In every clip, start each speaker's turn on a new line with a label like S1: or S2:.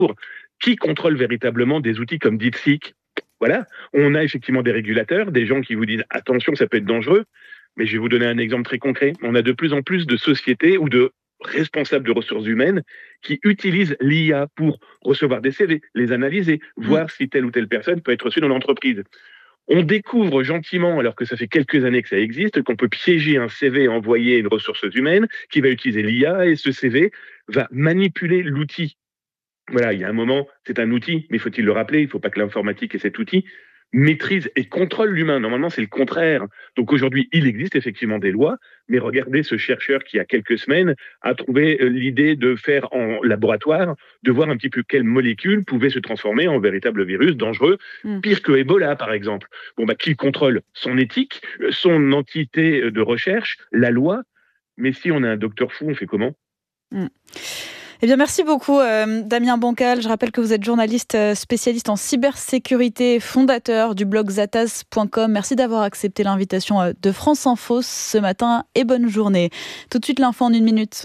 S1: Qui contrôle véritablement des outils comme DeepSeek? Voilà, on a effectivement des régulateurs, des gens qui vous disent attention, ça peut être dangereux, mais je vais vous donner un exemple très concret. On a de plus en plus de sociétés ou de responsables de ressources humaines qui utilisent l'IA pour recevoir des CV, les analyser, voir si telle ou telle personne peut être reçue dans l'entreprise. On découvre gentiment, alors que ça fait quelques années que ça existe, qu'on peut piéger un CV et envoyer une ressource humaine qui va utiliser l'IA et ce CV va manipuler l'outil. Voilà, il y a un moment, c'est un outil, mais faut-il le rappeler, il ne faut pas que l'informatique et cet outil maîtrise et contrôle l'humain. Normalement, c'est le contraire. Donc aujourd'hui, il existe effectivement des lois, mais regardez ce chercheur qui, il y a quelques semaines, a trouvé l'idée de faire en laboratoire, de voir un petit peu quelles molécules pouvaient se transformer en véritable virus dangereux, pire que Ebola, par exemple. Qui contrôle son éthique, son entité de recherche, la loi, mais si on a un docteur fou, on fait comment ?
S2: Eh bien, merci beaucoup, Damien Bancal. Je rappelle que vous êtes journaliste spécialiste en cybersécurité, fondateur du blog zataz.com. Merci d'avoir accepté l'invitation de France Info ce matin et bonne journée. Tout de suite, l'info en 1 minute.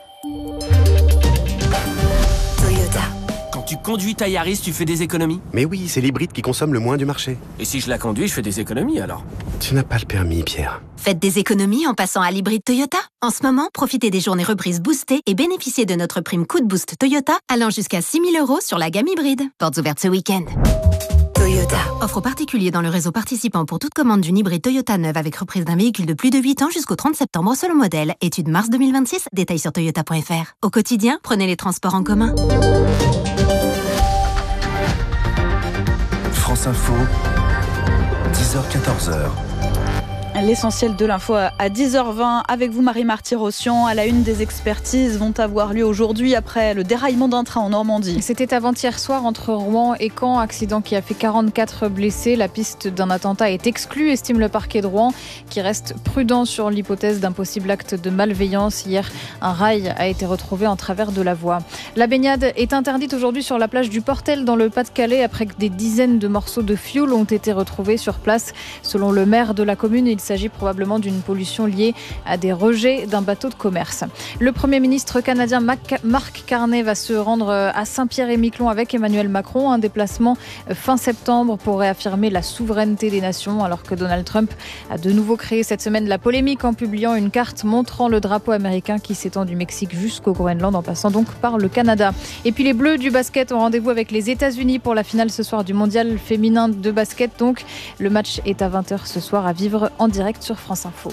S3: Quand tu conduis ta Yaris, tu fais des économies ?
S4: Mais oui, c'est l'hybride qui consomme le moins du marché.
S3: Et si je la conduis, je fais des économies alors ?
S4: Tu n'as pas le permis, Pierre.
S5: Faites des économies en passant à l'hybride Toyota. En ce moment, profitez des journées reprises boostées et bénéficiez de notre prime coup de boost Toyota allant jusqu'à 6 000 € sur la gamme hybride. Portes ouvertes ce week-end. Toyota. Offre aux particuliers dans le réseau participant pour toute commande d'une hybride Toyota neuve avec reprise d'un véhicule de plus de 8 ans jusqu'au 30 septembre selon modèle. Étude mars 2026. Détails sur toyota.fr. Au quotidien, prenez les transports en commun.
S6: France Info, 10h-14h.
S2: L'essentiel de l'info à 10h20 avec vous Marie Marty-Rossian. À la une, des expertises vont avoir lieu aujourd'hui après le déraillement d'un train en Normandie.
S7: C'était avant-hier soir entre Rouen et Caen, accident qui a fait 44 blessés. La piste d'un attentat est exclue, estime le parquet de Rouen, qui reste prudent sur l'hypothèse d'un possible acte de malveillance. Hier, un rail a été retrouvé en travers de la voie. La baignade est interdite aujourd'hui sur la plage du Portel dans le Pas-de-Calais après que des dizaines de morceaux de fioul ont été retrouvés sur place. Selon le maire de la commune, il s'agit probablement d'une pollution liée à des rejets d'un bateau de commerce. Le Premier ministre canadien Mark Carney va se rendre à Saint-Pierre-et-Miquelon avec Emmanuel Macron. Un déplacement fin septembre pour réaffirmer la souveraineté des nations, alors que Donald Trump a de nouveau créé cette semaine la polémique en publiant une carte montrant le drapeau américain qui s'étend du Mexique jusqu'au Groenland en passant donc par le Canada. Et puis les Bleus du basket ont rendez-vous avec les États-Unis pour la finale ce soir du mondial féminin de basket. Donc le match est à 20h ce soir à vivre en direct sur France Info.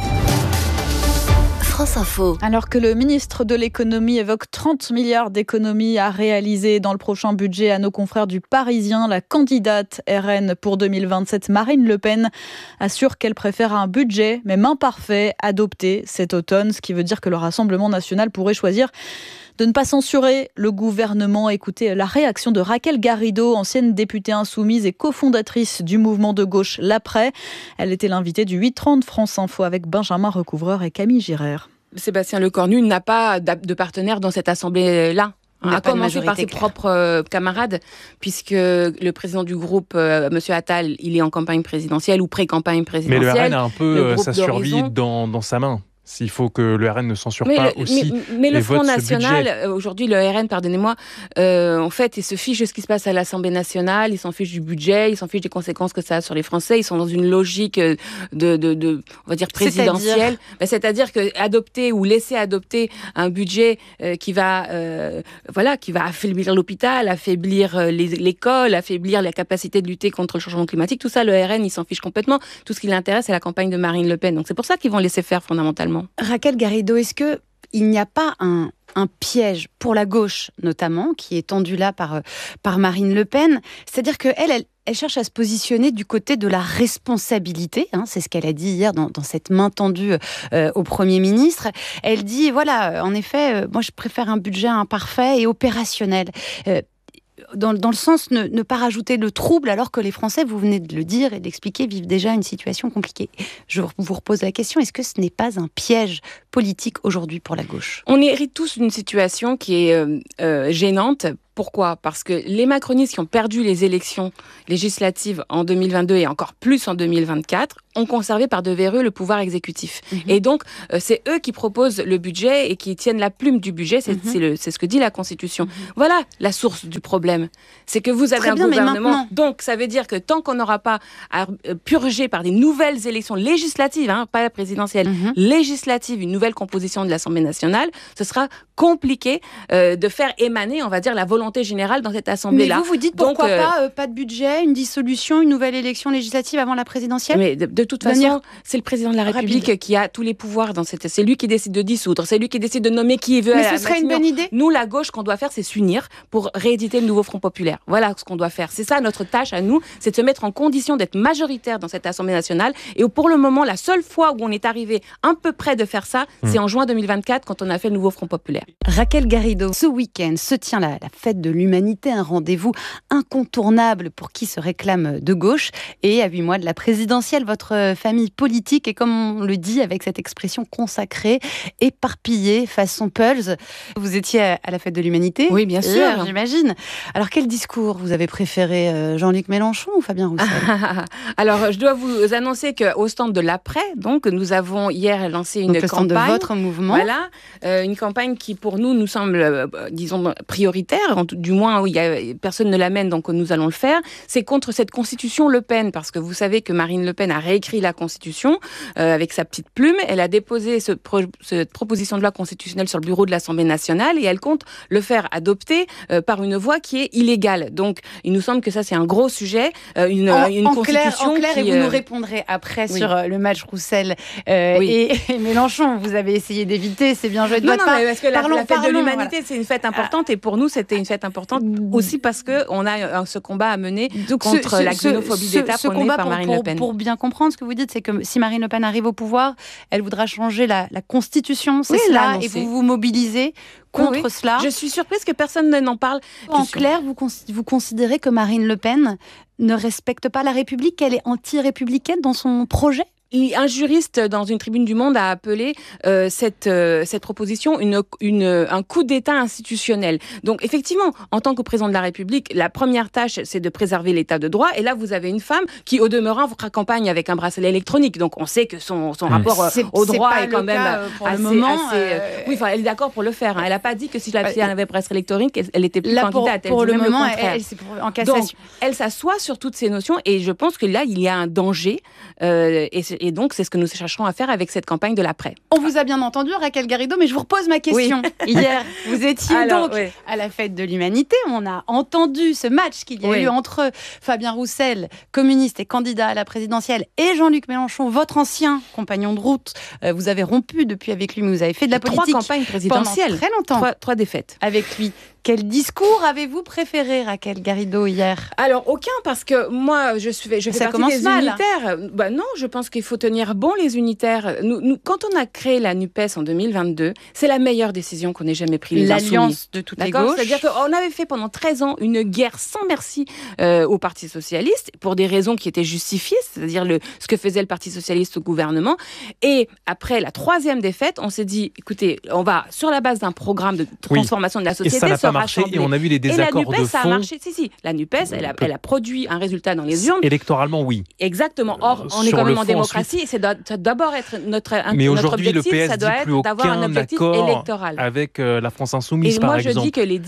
S5: France Info.
S2: Alors que le ministre de l'économie évoque 30 milliards d'économies à réaliser dans le prochain budget à nos confrères du Parisien, la candidate RN pour 2027, Marine Le Pen, assure qu'elle préfère un budget, même imparfait, adopté cet automne, ce qui veut dire que le Rassemblement national pourrait choisir de ne pas censurer le gouvernement. Écoutez la réaction de Raquel Garrido, ancienne députée insoumise et cofondatrice du mouvement de gauche L'Après. Elle était l'invitée du 8h30 France Info avec Benjamin Recouvreur et Camille Girard.
S8: Sébastien Lecornu n'a pas de partenaire dans cette assemblée-là. À commencer par ses propres camarades, puisque le président du groupe, M. Attal, il est en campagne présidentielle ou pré-campagne présidentielle.
S9: Mais le RN a un peu sa survie dans sa main. S'il faut que le RN ne censure pas aussi
S8: mais le Front
S9: votes,
S8: National, aujourd'hui, le RN, pardonnez-moi, en fait, il se fiche de ce qui se passe à l'Assemblée nationale, il s'en fiche du budget, il s'en fiche des conséquences que ça a sur les Français. Ils sont dans une logique de on va dire, présidentielle. C'est-à-dire que adopter ou laisser adopter un budget qui va affaiblir l'hôpital, affaiblir l'école, affaiblir la capacité de lutter contre le changement climatique, tout ça, le RN, il s'en fiche complètement. Tout ce qui l'intéresse, c'est la campagne de Marine Le Pen. Donc c'est pour ça qu'ils vont laisser faire fondamentalement.
S10: Raquel Garrido, est-ce qu'il n'y a pas un piège pour la gauche, notamment, qui est tendu là par Marine Le Pen ? C'est-à-dire qu'elle cherche à se positionner du côté de la responsabilité. C'est ce qu'elle a dit hier dans cette main tendue au Premier ministre. Elle dit, voilà, en effet, moi je préfère un budget imparfait et opérationnel. Dans le sens ne pas rajouter le trouble alors que les Français, vous venez de le dire et de l'expliquer, vivent déjà une situation compliquée. Je vous repose la question, est-ce que ce n'est pas un piège politique aujourd'hui pour la gauche ?
S8: On hérite tous d'une situation qui est gênante Pourquoi ? Parce que les macronistes qui ont perdu les élections législatives en 2022 et encore plus en 2024 ont conservé par devers eux le pouvoir exécutif. Et donc, c'est eux qui proposent le budget et qui tiennent la plume du budget. C'est ce que dit la Constitution. Voilà la source du problème. C'est que vous avez un gouvernement. Donc, ça veut dire que tant qu'on n'aura pas à purger par des nouvelles élections législatives, pas la présidentielle, législatives, une nouvelle composition de l'Assemblée nationale, ce sera compliqué de faire émaner, on va dire, la volonté générale dans cette Assemblée-là.
S10: Mais vous dites pourquoi pas de budget, une dissolution, une nouvelle élection législative avant la présidentielle ?
S8: Mais de toute façon, c'est le président de la République qui a tous les pouvoirs dans cette... C'est lui qui décide de dissoudre, c'est lui qui décide de nommer qui il veut.
S10: Mais ce serait une bonne idée.
S8: Nous, la gauche, ce qu'on doit faire, c'est s'unir pour rééditer le nouveau Front populaire. Voilà ce qu'on doit faire. C'est ça notre tâche à nous, c'est de se mettre en condition d'être majoritaire dans cette Assemblée nationale. Et pour le moment, la seule fois où on est arrivé un peu près de faire ça, c'est en juin 2024 quand on a fait le nouveau Front populaire.
S10: Raquel Garrido, ce week-end se tient la fête de l'humanité, un rendez-vous incontournable pour qui se réclame de gauche. Et à 8 mois de la présidentielle, votre famille politique est, comme on le dit avec cette expression consacrée, éparpillée façon Pulse. Vous étiez à la fête de l'humanité ?
S8: Oui, bien sûr.
S10: J'imagine. Alors, quel discours vous avez préféré, Jean-Luc Mélenchon ou Fabien Roussel ?
S8: Alors, je dois vous annoncer qu'au stand de l'après, donc, nous avons hier lancé une campagne.
S10: De votre mouvement.
S8: Voilà, une campagne qui, pour nous semble, disons, prioritaire, du moins où personne ne l'amène, donc nous allons le faire. C'est contre cette constitution Le Pen, parce que vous savez que Marine Le Pen a réécrit la Constitution avec sa petite plume. Elle a déposé cette proposition de loi constitutionnelle sur le bureau de l'Assemblée nationale et elle compte le faire adopter par une voie qui est illégale. Donc, il nous semble que ça, c'est un gros sujet, une constitution
S10: en clair,
S8: qui...
S10: et vous nous répondrez après sur le match Roussel et Mélenchon. Vous avez essayé d'éviter, c'est bien joué de votre part.
S8: Non, parce que la fête de l'humanité, c'est une fête importante et pour nous, c'était une fête importante aussi parce qu'on a ce combat à mener contre la xénophobie d'État prônée par Marine Le Pen.
S10: Pour bien comprendre ce que vous dites, c'est que si Marine Le Pen arrive au pouvoir, elle voudra changer la Constitution, c'est cela, et vous vous mobilisez contre cela.
S8: Je suis surprise que personne n'en parle.
S10: En clair, vous considérez que Marine Le Pen ne respecte pas la République, qu'elle est anti-républicaine dans son projet ?
S8: Un juriste dans une tribune du Monde a appelé cette proposition un coup d'État institutionnel. Donc effectivement, en tant que président de la République, la première tâche, c'est de préserver l'État de droit. Et là, vous avez une femme qui, au demeurant, vous accompagne avec un bracelet électronique. Donc on sait que son rapport au droit est quand même oui, enfin, elle est d'accord pour le faire. Elle n'a pas dit que si elle avait bracelet électronique, elle était plus candidate.
S10: Pour le moment, elle en cassation.
S8: Donc, elle s'assoit sur toutes ces notions. Et je pense que là, il y a un danger. Et donc, c'est ce que nous chercherons à faire avec cette campagne de l'après.
S10: On vous a bien entendu, Raquel Garrido, mais je vous repose ma question. Oui. Hier, vous étiez à la fête de l'humanité. On a entendu ce match qu'il y a eu entre Fabien Roussel, communiste et candidat à la présidentielle, et Jean-Luc Mélenchon, votre ancien compagnon de route. Vous avez rompu depuis avec lui, mais vous avez fait de la politique
S8: 3 campagnes présidentielles.
S10: Pendant très longtemps.
S8: 3 défaites.
S10: Avec lui. Quel discours avez-vous préféré, Raquel Garrido, hier ?
S8: Alors, aucun, parce que moi, je fais partie des unitaires. Non, je pense qu'il faut tenir bon les unitaires. Nous, quand on a créé la NUPES en 2022, c'est la meilleure décision qu'on ait jamais prise.
S10: L'alliance de toutes les gauches.
S8: C'est-à-dire qu'on avait fait pendant 13 ans une guerre sans merci au Parti socialiste, pour des raisons qui étaient justifiées, c'est-à-dire ce que faisait le Parti socialiste au gouvernement. Et après la 3e défaite, on s'est dit, écoutez, on va, sur la base d'un programme de transformation de la société,
S9: marché et on a vu les désaccords de fond.
S8: Et la NUPES, ça a marché. La NUPES, elle a produit un résultat dans les urnes.
S9: Électoralement, oui.
S8: Exactement. Or, on est quand même en démocratie. Ça doit d'abord être notre objectif.
S9: Mais aujourd'hui, le PS
S8: ça doit
S9: dit plus
S8: être d'avoir un objectif électoral.
S9: Avec la France Insoumise, par exemple.
S8: Et moi, je dis que les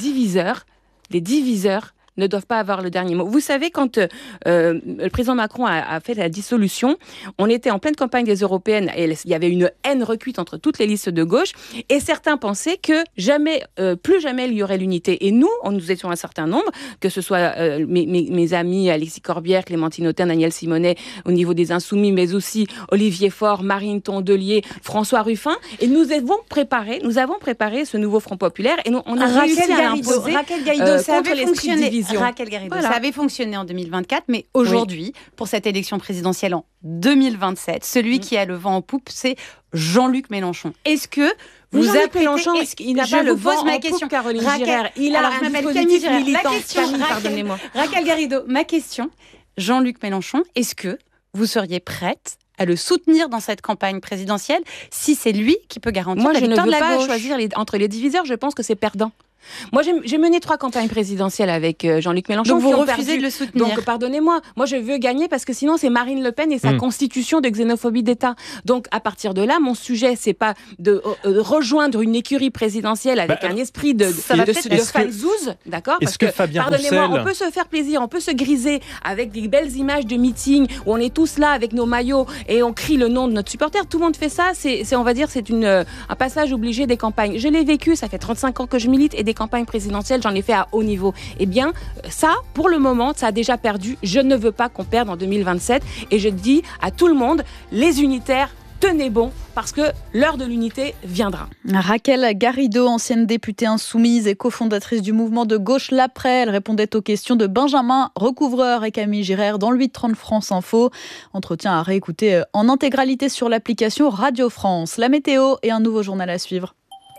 S8: diviseurs ne doivent pas avoir le dernier mot. Vous savez, quand le président Macron a fait la dissolution, on était en pleine campagne des européennes et il y avait une haine recuite entre toutes les listes de gauche et certains pensaient que plus jamais il y aurait l'unité. Et nous étions un certain nombre, que ce soit mes amis Alexis Corbière, Clémentine Autain, Daniel Simonet au niveau des Insoumis, mais aussi Olivier Faure, Marine Tondelier, François Ruffin. Et nous avons préparé ce nouveau Front populaire et on a réussi à l'imposer contre l'esprit de division.
S10: Raquel Garrido, ça avait fonctionné en 2024, mais aujourd'hui, pour cette élection présidentielle en 2027, celui qui a le vent en poupe, c'est Jean-Luc Mélenchon. Est-ce que
S8: vous appelez Mélenchon, il n'a pas le vent en poupe, Caroline Girard. Il a un dispositif militant. Pardonnez-moi.
S10: Raquel Garrido, ma question, Jean-Luc Mélenchon, est-ce que vous seriez prête à le soutenir dans cette campagne présidentielle si c'est lui qui peut garantir la victoire de la gauche ?
S8: Moi, je ne veux pas choisir entre les diviseurs, je pense que c'est perdant. Moi, j'ai mené 3 campagnes présidentielles avec Jean-Luc Mélenchon.
S10: Donc vous refusez de le soutenir.
S8: Donc pardonnez-moi, moi je veux gagner parce que sinon c'est Marine Le Pen et sa constitution de xénophobie d'État. Donc à partir de là, mon sujet c'est pas de rejoindre une écurie présidentielle avec un esprit de fanzouze, d'accord? Parce que pardonnez-moi, on peut se faire plaisir, on peut se griser avec des belles images de meeting où on est tous là avec nos maillots et on crie le nom de notre supporter. Tout le monde fait ça. C'est on va dire c'est un passage obligé des campagnes. Je l'ai vécu, ça fait 35 ans que je milite et des campagnes présidentielles, j'en ai fait à haut niveau. Eh bien, ça, pour le moment, ça a déjà perdu. Je ne veux pas qu'on perde en 2027. Et je dis à tout le monde, les unitaires, tenez bon, parce que l'heure de l'unité viendra.
S2: Raquel Garrido, ancienne députée insoumise et cofondatrice du mouvement de gauche L'Après, elle répondait aux questions de Benjamin Recouvreur et Camille Girard dans le 8-30 France Info. Entretien à réécouter en intégralité sur l'application Radio France. La météo et un nouveau journal à suivre.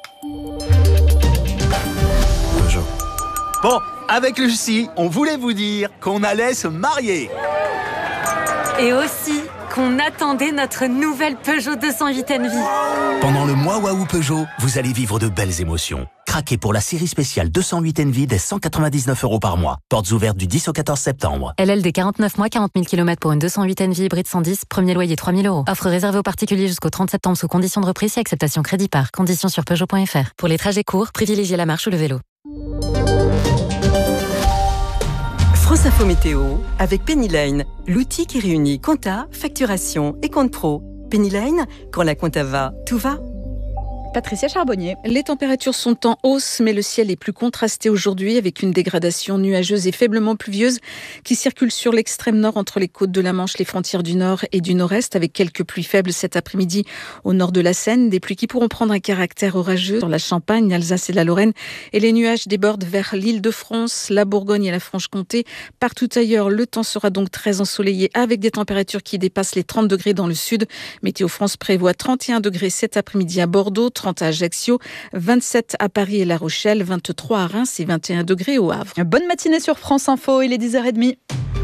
S6: Bon, avec Lucie, on voulait vous dire qu'on allait se marier.
S11: Et aussi qu'on attendait notre nouvelle Peugeot 208 Envy.
S6: Pendant le mois Waouh Peugeot, vous allez vivre de belles émotions. Craquez pour la série spéciale 208 Envy dès 199 € par mois. Portes ouvertes du 10 au 14 septembre.
S11: LLD 49 mois, 40 000 km pour une 208 Envy hybride 110, premier loyer 3 000 €. Offre réservée aux particuliers jusqu'au 30 septembre sous conditions de reprise et acceptation crédit par. Conditions sur Peugeot.fr. Pour les trajets courts, privilégiez la marche ou le vélo.
S12: France Info Météo avec Pennyline, l'outil qui réunit compta, facturation et compte pro. Pennyline, quand la compta va, tout va.
S2: Patricia Charbonnier.
S13: Les températures sont en hausse, mais le ciel est plus contrasté aujourd'hui avec une dégradation nuageuse et faiblement pluvieuse qui circule sur l'extrême nord entre les côtes de la Manche, les frontières du nord et du nord-est, avec quelques pluies faibles cet après-midi au nord de la Seine. Des pluies qui pourront prendre un caractère orageux dans la Champagne, l'Alsace et la Lorraine. Et les nuages débordent vers l'Île-de-France, la Bourgogne et la Franche-Comté. Partout ailleurs, le temps sera donc très ensoleillé avec des températures qui dépassent les 30 degrés dans le sud. Météo France prévoit 31 degrés cet après-midi à Bordeaux, 30 à Ajaccio, 27 à Paris et La Rochelle, 23 à Reims et 21 degrés au Havre.
S2: Bonne matinée sur France Info, il est 10h30.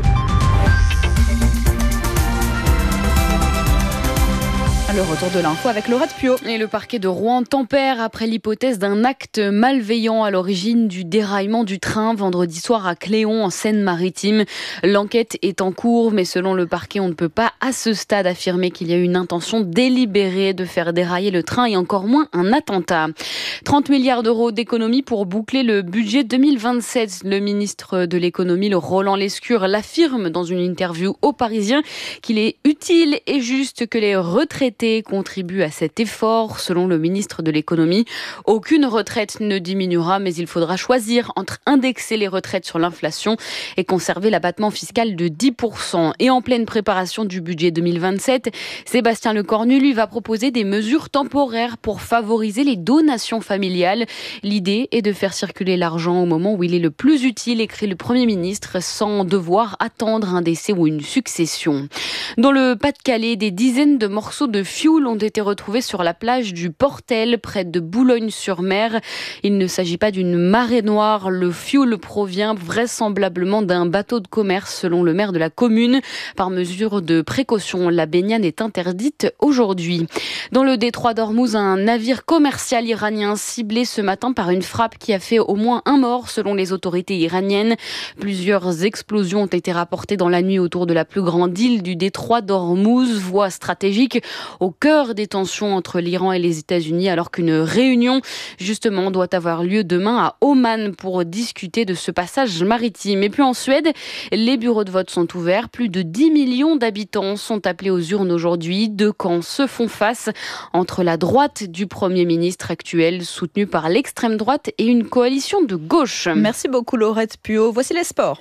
S2: Le retour de l'info avec Laura de Puot.
S14: Et le parquet de Rouen tempère après l'hypothèse d'un acte malveillant à l'origine du déraillement du train vendredi soir à Cléon en Seine-Maritime. L'enquête est en cours, mais selon le parquet, on ne peut pas à ce stade affirmer qu'il y a eu une intention délibérée de faire dérailler le train et encore moins un attentat. 30 milliards d'euros d'économies pour boucler le budget 2027. Le ministre de l'économie, le Roland Lescure, l'affirme dans une interview aux Parisiens qu'il est utile et juste que les retraités contribue à cet effort. Selon le ministre de l'économie, aucune retraite ne diminuera, mais il faudra choisir entre indexer les retraites sur l'inflation et conserver l'abattement fiscal de 10%. Et en pleine préparation du budget 2027, Sébastien Lecornu, lui, va proposer des mesures temporaires pour favoriser les donations familiales. L'idée est de faire circuler l'argent au moment où il est le plus utile, écrit le Premier ministre, sans devoir attendre un décès ou une succession. Dans le Pas-de-Calais, des dizaines de morceaux de fioul ont été retrouvés sur la plage du Portel, près de Boulogne-sur-Mer. Il ne s'agit pas d'une marée noire. Le fioul provient vraisemblablement d'un bateau de commerce, selon le maire de la commune. Par mesure de précaution, la baignade est interdite aujourd'hui. Dans le détroit d'Ormuz, un navire commercial iranien ciblé ce matin par une frappe qui a fait au moins un mort, selon les autorités iraniennes. Plusieurs explosions ont été rapportées dans la nuit autour de la plus grande île du détroit d'Ormuz, voie stratégique au cœur des tensions entre l'Iran et les États-Unis, alors qu'une réunion, justement, doit avoir lieu demain à Oman pour discuter de ce passage maritime. Et puis en Suède, les bureaux de vote sont ouverts. Plus de 10 millions d'habitants sont appelés aux urnes aujourd'hui. Deux camps se font face entre la droite du Premier ministre actuel, soutenu par l'extrême droite, et une coalition de gauche.
S2: Merci beaucoup Laurette Puot. Voici les sports.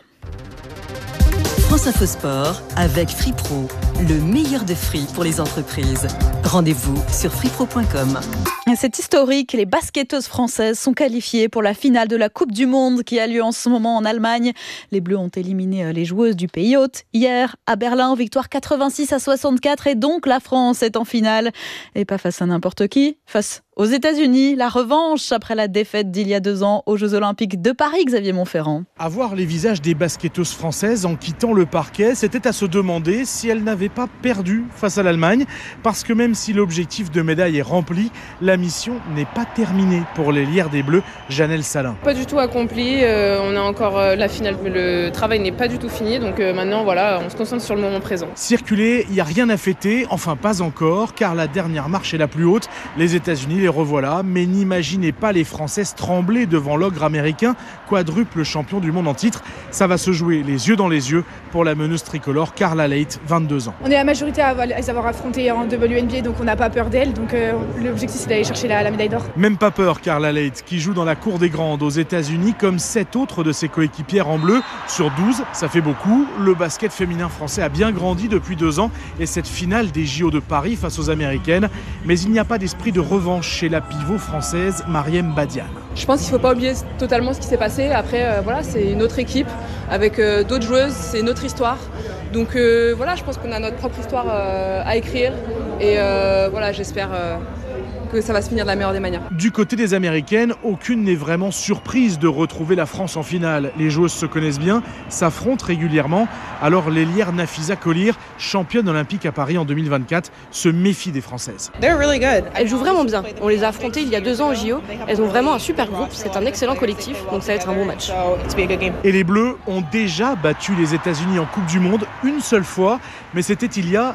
S12: France Info Sport avec FreePro, le meilleur de free pour les entreprises. Rendez-vous sur freepro.com.
S2: C'est historique, les basketteuses françaises sont qualifiées pour la finale de la Coupe du Monde qui a lieu en ce moment en Allemagne. Les Bleus ont éliminé les joueuses du pays hôte hier à Berlin, victoire 86-64 et donc la France est en finale. Et pas face à n'importe qui, face Aux États-Unis, la revanche après la défaite d'il y a 2 ans aux Jeux Olympiques de Paris, Xavier Montferrand.
S15: Avoir les visages des basketteuses françaises en quittant le parquet, c'était à se demander si elles n'avaient pas perdu face à l'Allemagne. Parce que même si l'objectif de médaille est rempli, la mission n'est pas terminée pour l'ailière des Bleus, Janelle Salin.
S16: Pas du tout accompli, on a encore la finale, mais le travail n'est pas du tout fini. Donc maintenant, voilà, on se concentre sur le moment présent.
S15: Circuler, il n'y a rien à fêter, enfin pas encore, car la dernière marche est la plus haute. Les États-Unis les revoilà, mais n'imaginez pas les Françaises trembler devant l'ogre américain, quadruple champion du monde en titre. Ça va se jouer les yeux dans les yeux pour la meneuse tricolore Carla Leight, 22 ans.
S17: On est la majorité à les avoir affrontées en WNBA, donc on n'a pas peur d'elles. Donc l'objectif, c'est d'aller chercher la médaille d'or.
S15: Même pas peur, Carla Leight, qui joue dans la cour des grandes aux États-Unis, comme 7 autres de ses coéquipières en bleu. Sur 12, ça fait beaucoup. Le basket féminin français a bien grandi depuis 2 ans et cette finale des JO de Paris face aux Américaines. Mais il n'y a pas d'esprit de revanche chez la pivot française Marième Badiane.
S16: Je pense qu'il ne faut pas oublier totalement ce qui s'est passé. Après, voilà, c'est une autre équipe avec d'autres joueuses, c'est notre histoire. Donc voilà, je pense qu'on a notre propre histoire à écrire et voilà, j'espère que ça va se finir de la meilleure des manières.
S15: Du côté des Américaines, aucune n'est vraiment surprise de retrouver la France en finale. Les joueuses se connaissent bien, s'affrontent régulièrement. Alors l'ailière Nafisa Collier, championne olympique à Paris en 2024, se méfie des Françaises.
S18: Elles jouent vraiment bien. On les a affrontées il y a 2 ans au JO. Elles ont vraiment un super groupe, c'est un excellent collectif, donc ça va être un bon match.
S15: Et les Bleus ont déjà battu les États-Unis en Coupe du Monde une seule fois, mais c'était il y a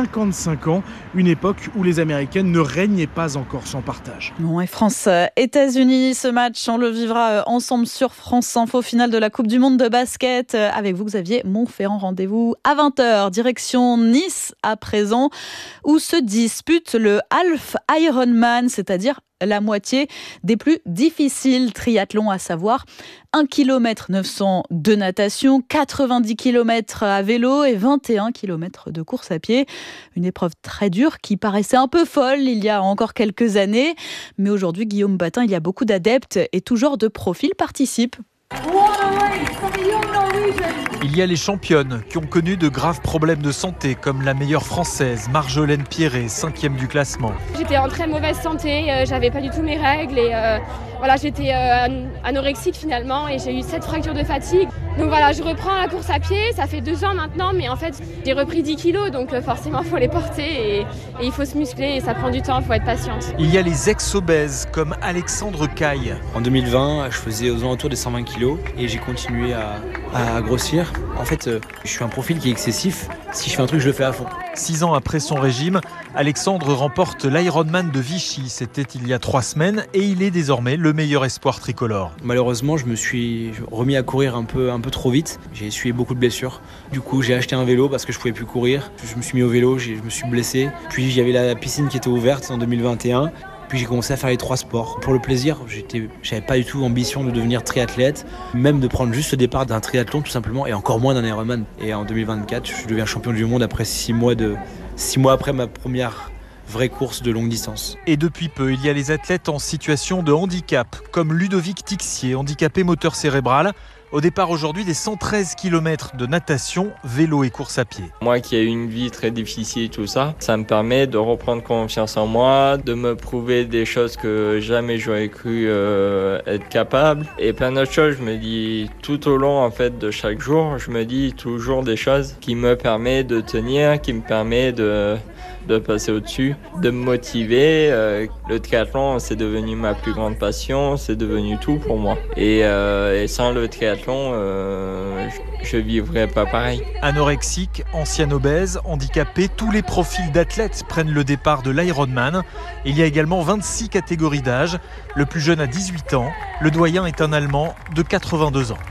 S15: 55 ans, une époque où les Américaines ne régnaient pas encore sans partage.
S2: Bon, et France-États-Unis, ce match, on le vivra ensemble sur France Info, finale de la Coupe du Monde de basket. Avec vous, Xavier Montferrand, rendez-vous à 20h. Direction Nice à présent, où se dispute le Half Ironman, c'est-à-dire la moitié des plus difficiles triathlons, à savoir 1 km 900 de natation, 90 km à vélo et 21 km de course à pied. Une épreuve très dure qui paraissait un peu folle il y a encore quelques années. Mais aujourd'hui, Guillaume Batin, il y a beaucoup d'adeptes et tout genre de profils participent.
S19: Il y a les championnes qui ont connu de graves problèmes de santé, comme la meilleure française, Marjolaine Pierret, 5e du classement.
S20: J'étais en très mauvaise santé, j'avais pas du tout mes règles et voilà, j'étais anorexique finalement et j'ai eu 7 fractures de fatigue. Donc voilà, je reprends la course à pied, ça fait 2 ans maintenant, mais en fait j'ai repris 10 kilos, donc forcément il faut les porter et il faut se muscler et ça prend du temps, il faut être patiente.
S19: Il y a les ex-obèses comme Alexandre Caille.
S21: En 2020, je faisais aux alentours des 120 kilos et j'ai continué à grossir. En fait, je suis un profil qui est excessif. Si je fais un truc, je le fais à fond.
S19: 6 ans après son régime, Alexandre remporte l'Ironman de Vichy. C'était il y a 3 semaines et il est désormais le meilleur espoir tricolore.
S21: Malheureusement, je me suis remis à courir un peu trop vite. J'ai essuyé beaucoup de blessures. Du coup, j'ai acheté un vélo parce que je pouvais plus courir. Je me suis mis au vélo, je me suis blessé. Puis il y avait la piscine qui était ouverte en 2021. Puis j'ai commencé à faire les 3 sports. Pour le plaisir, j'avais pas du tout ambition de devenir triathlète, même de prendre juste le départ d'un triathlon tout simplement, et encore moins d'un Ironman. Et en 2024, je deviens champion du monde après 6 mois après ma première vraie course de longue distance.
S19: Et depuis peu, il y a les athlètes en situation de handicap, comme Ludovic Tixier, handicapé moteur cérébral. Au départ aujourd'hui des 113 km de natation, vélo et course à pied.
S22: Moi qui ai eu une vie très difficile, tout ça, ça me permet de reprendre confiance en moi, de me prouver des choses que jamais j'aurais cru être capable. Et plein d'autres choses, je me dis tout au long en fait de chaque jour, je me dis toujours des choses qui me permettent de tenir, qui me permettent de passer au-dessus, de me motiver. Le triathlon, c'est devenu ma plus grande passion, c'est devenu tout pour moi. Et sans le triathlon, je vivrais pas pareil.
S19: Anorexique, ancien obèse, handicapé, tous les profils d'athlètes prennent le départ de l'Ironman. Il y a également 26 catégories d'âge. Le plus jeune a 18 ans. Le doyen est un Allemand de 82 ans.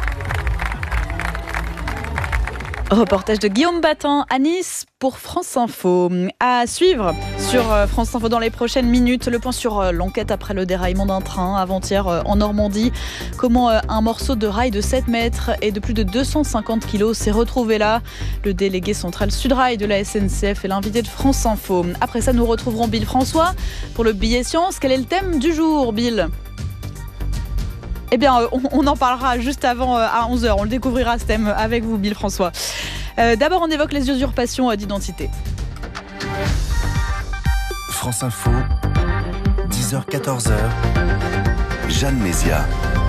S2: Reportage de Guillaume Batin à Nice pour France Info. À suivre sur France Info dans les prochaines minutes, le point sur l'enquête après le déraillement d'un train avant-hier en Normandie. Comment un morceau de rail de 7 mètres et de plus de 250 kilos s'est retrouvé là. Le délégué central Sudrail de la SNCF est l'invité de France Info. Après ça, nous retrouverons Bill François pour le billet science. Quel est le thème du jour, Bill ? Eh bien, on en parlera juste avant à 11h. On le découvrira ce thème avec vous, Bill François. D'abord, on évoque les usurpations d'identité.
S23: France Info,
S4: 10h-14h, Jeanne Mézia.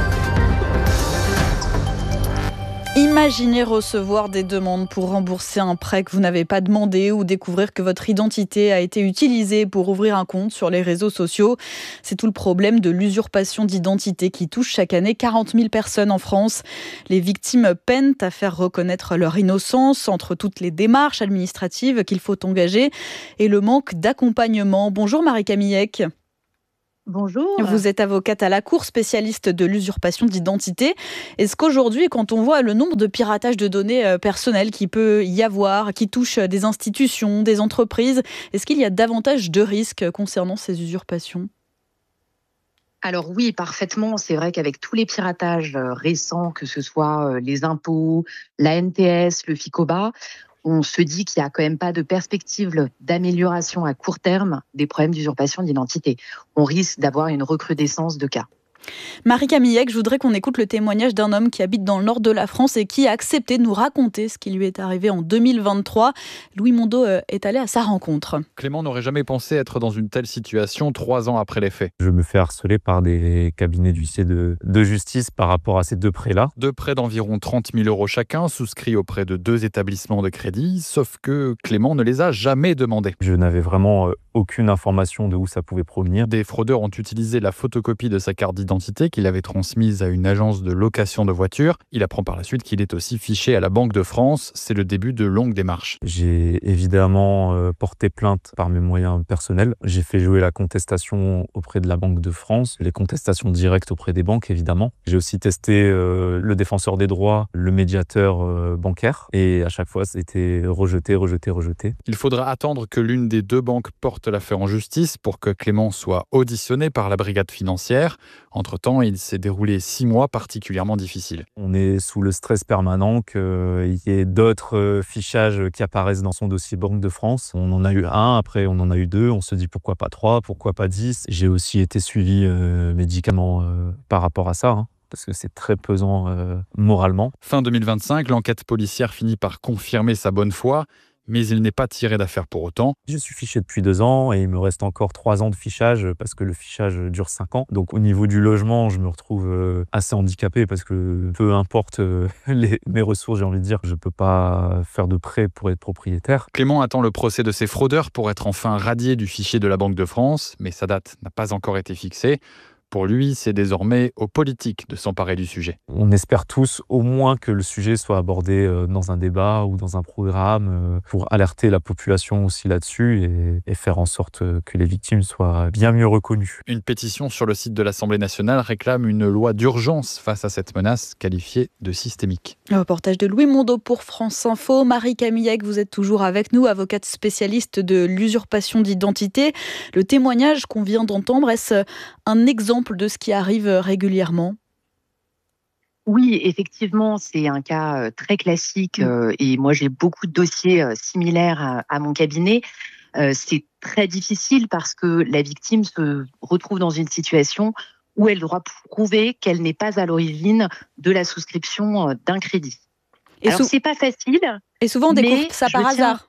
S2: Imaginez recevoir des demandes pour rembourser un prêt que vous n'avez pas demandé ou découvrir que votre identité a été utilisée pour ouvrir un compte sur les réseaux sociaux. C'est tout le problème de l'usurpation d'identité qui touche chaque année 40 000 personnes en France. Les victimes peinent à faire reconnaître leur innocence entre toutes les démarches administratives qu'il faut engager et le manque d'accompagnement. Bonjour Marie-Camille Eck.
S1: Bonjour.
S2: Vous êtes avocate à la Cour, spécialiste de l'usurpation d'identité. Est-ce qu'aujourd'hui, quand on voit le nombre de piratages de données personnelles qu'il peut y avoir, qui touchent des institutions, des entreprises, est-ce qu'il y a davantage de risques concernant ces usurpations ?
S1: Alors oui, parfaitement. C'est vrai qu'avec tous les piratages récents, que ce soit les impôts, la NTS, le FICOBA, on se dit qu'il n'y a quand même pas de perspective d'amélioration à court terme des problèmes d'usurpation d'identité. On risque d'avoir une recrudescence de cas.
S2: Marie-Camille Eck, je voudrais qu'on écoute le témoignage d'un homme qui habite dans le nord de la France et qui a accepté de nous raconter ce qui lui est arrivé en 2023. Louis Mondeau est allé à sa rencontre.
S3: Clément n'aurait jamais pensé être dans une telle situation 3 ans après les faits.
S23: Je me fais harceler par des cabinets d'huissiers de justice par rapport à ces 2 prêts-là.
S3: 2 prêts d'environ 30 000 € chacun, souscrits auprès de 2 établissements de crédit, sauf que Clément ne les a jamais demandés.
S23: Je n'avais vraiment aucune information de où ça pouvait provenir.
S3: Des fraudeurs ont utilisé la photocopie de sa carte d'identité qu'il avait transmise à une agence de location de voitures. Il apprend par la suite qu'il est aussi fiché à la Banque de France. C'est le début de longues démarches.
S23: J'ai évidemment porté plainte par mes moyens personnels. J'ai fait jouer la contestation auprès de la Banque de France, les contestations directes auprès des banques évidemment. J'ai aussi testé le défenseur des droits, le médiateur bancaire et à chaque fois c'était rejeté.
S3: Il faudra attendre que l'une des 2 banques porte l'affaire en justice pour que Clément soit auditionné par la brigade financière. Entre-temps, il s'est déroulé 6 mois particulièrement difficiles.
S23: On est sous le stress permanent qu'il y ait d'autres fichages qui apparaissent dans son dossier Banque de France. On en a eu 1, après on en a eu 2. On se dit pourquoi pas 3, pourquoi pas 10. J'ai aussi été suivi médicalement par rapport à ça. Parce que c'est très pesant moralement.
S3: Fin 2025, l'enquête policière finit par confirmer sa bonne foi. Mais il n'est pas tiré d'affaire pour autant.
S23: Je suis fiché depuis 2 ans et il me reste encore 3 ans de fichage parce que le fichage dure 5 ans. Donc au niveau du logement, je me retrouve assez handicapé parce que peu importe mes ressources, j'ai envie de dire, je ne peux pas faire de prêt pour être propriétaire.
S3: Clément attend le procès de ces fraudeurs pour être enfin radié du fichier de la Banque de France, mais sa date n'a pas encore été fixée. Pour lui, c'est désormais aux politiques de s'emparer du sujet.
S23: On espère tous au moins que le sujet soit abordé dans un débat ou dans un programme pour alerter la population aussi là-dessus et faire en sorte que les victimes soient bien mieux reconnues.
S3: Une pétition sur le site de l'Assemblée nationale réclame une loi d'urgence face à cette menace qualifiée de systémique.
S2: Le reportage de Louis Mondeau pour France Info. Marie-Camille Eck, vous êtes toujours avec nous, avocate spécialiste de l'usurpation d'identité. Le témoignage qu'on vient d'entendre, est-ce un exemple de ce qui arrive régulièrement ?
S1: Oui, effectivement, c'est un cas très classique et moi j'ai beaucoup de dossiers similaires à mon cabinet. C'est très difficile parce que la victime se retrouve dans une situation où elle doit prouver qu'elle n'est pas à l'origine de la souscription d'un crédit. Alors c'est pas facile.
S2: Et souvent on découvre ça par hasard.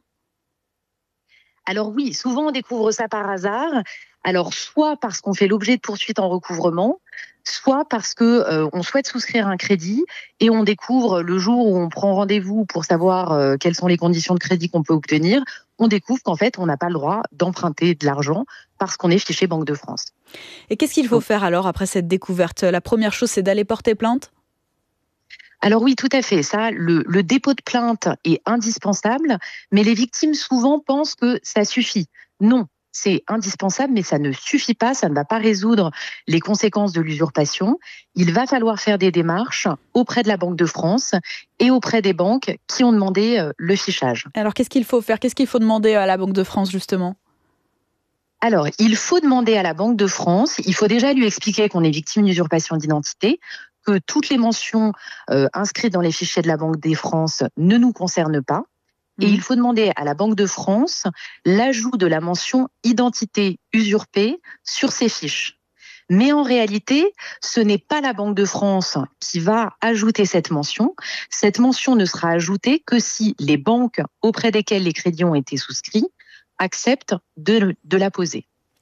S1: Alors oui, souvent on découvre ça par hasard. Alors soit parce qu'on fait l'objet de poursuites en recouvrement, soit parce que on souhaite souscrire un crédit et on découvre le jour où on prend rendez-vous pour savoir quelles sont les conditions de crédit qu'on peut obtenir, on découvre qu'en fait on n'a pas le droit d'emprunter de l'argent parce qu'on est fiché Banque de France.
S2: Et qu'est-ce qu'il faut faire alors après cette découverte ? La première chose, c'est d'aller porter plainte ?
S1: Alors oui, tout à fait. Ça, le dépôt de plainte est indispensable, mais les victimes souvent pensent que ça suffit. Non. C'est indispensable, mais ça ne suffit pas, ça ne va pas résoudre les conséquences de l'usurpation. Il va falloir faire des démarches auprès de la Banque de France et auprès des banques qui ont demandé le fichage.
S2: Alors, qu'est-ce qu'il faut faire ? Qu'est-ce qu'il faut demander à la Banque de France, justement ?
S1: Alors, il faut demander à la Banque de France, il faut déjà lui expliquer qu'on est victime d'usurpation d'identité, que toutes les mentions inscrites dans les fichiers de la Banque de France ne nous concernent pas. Et il faut demander à la Banque de France l'ajout de la mention « identité usurpée » sur ses fiches. Mais en réalité, ce n'est pas la Banque de France qui va ajouter cette mention. Cette mention ne sera ajoutée que si les banques auprès desquelles les crédits ont été souscrits acceptent de la poser.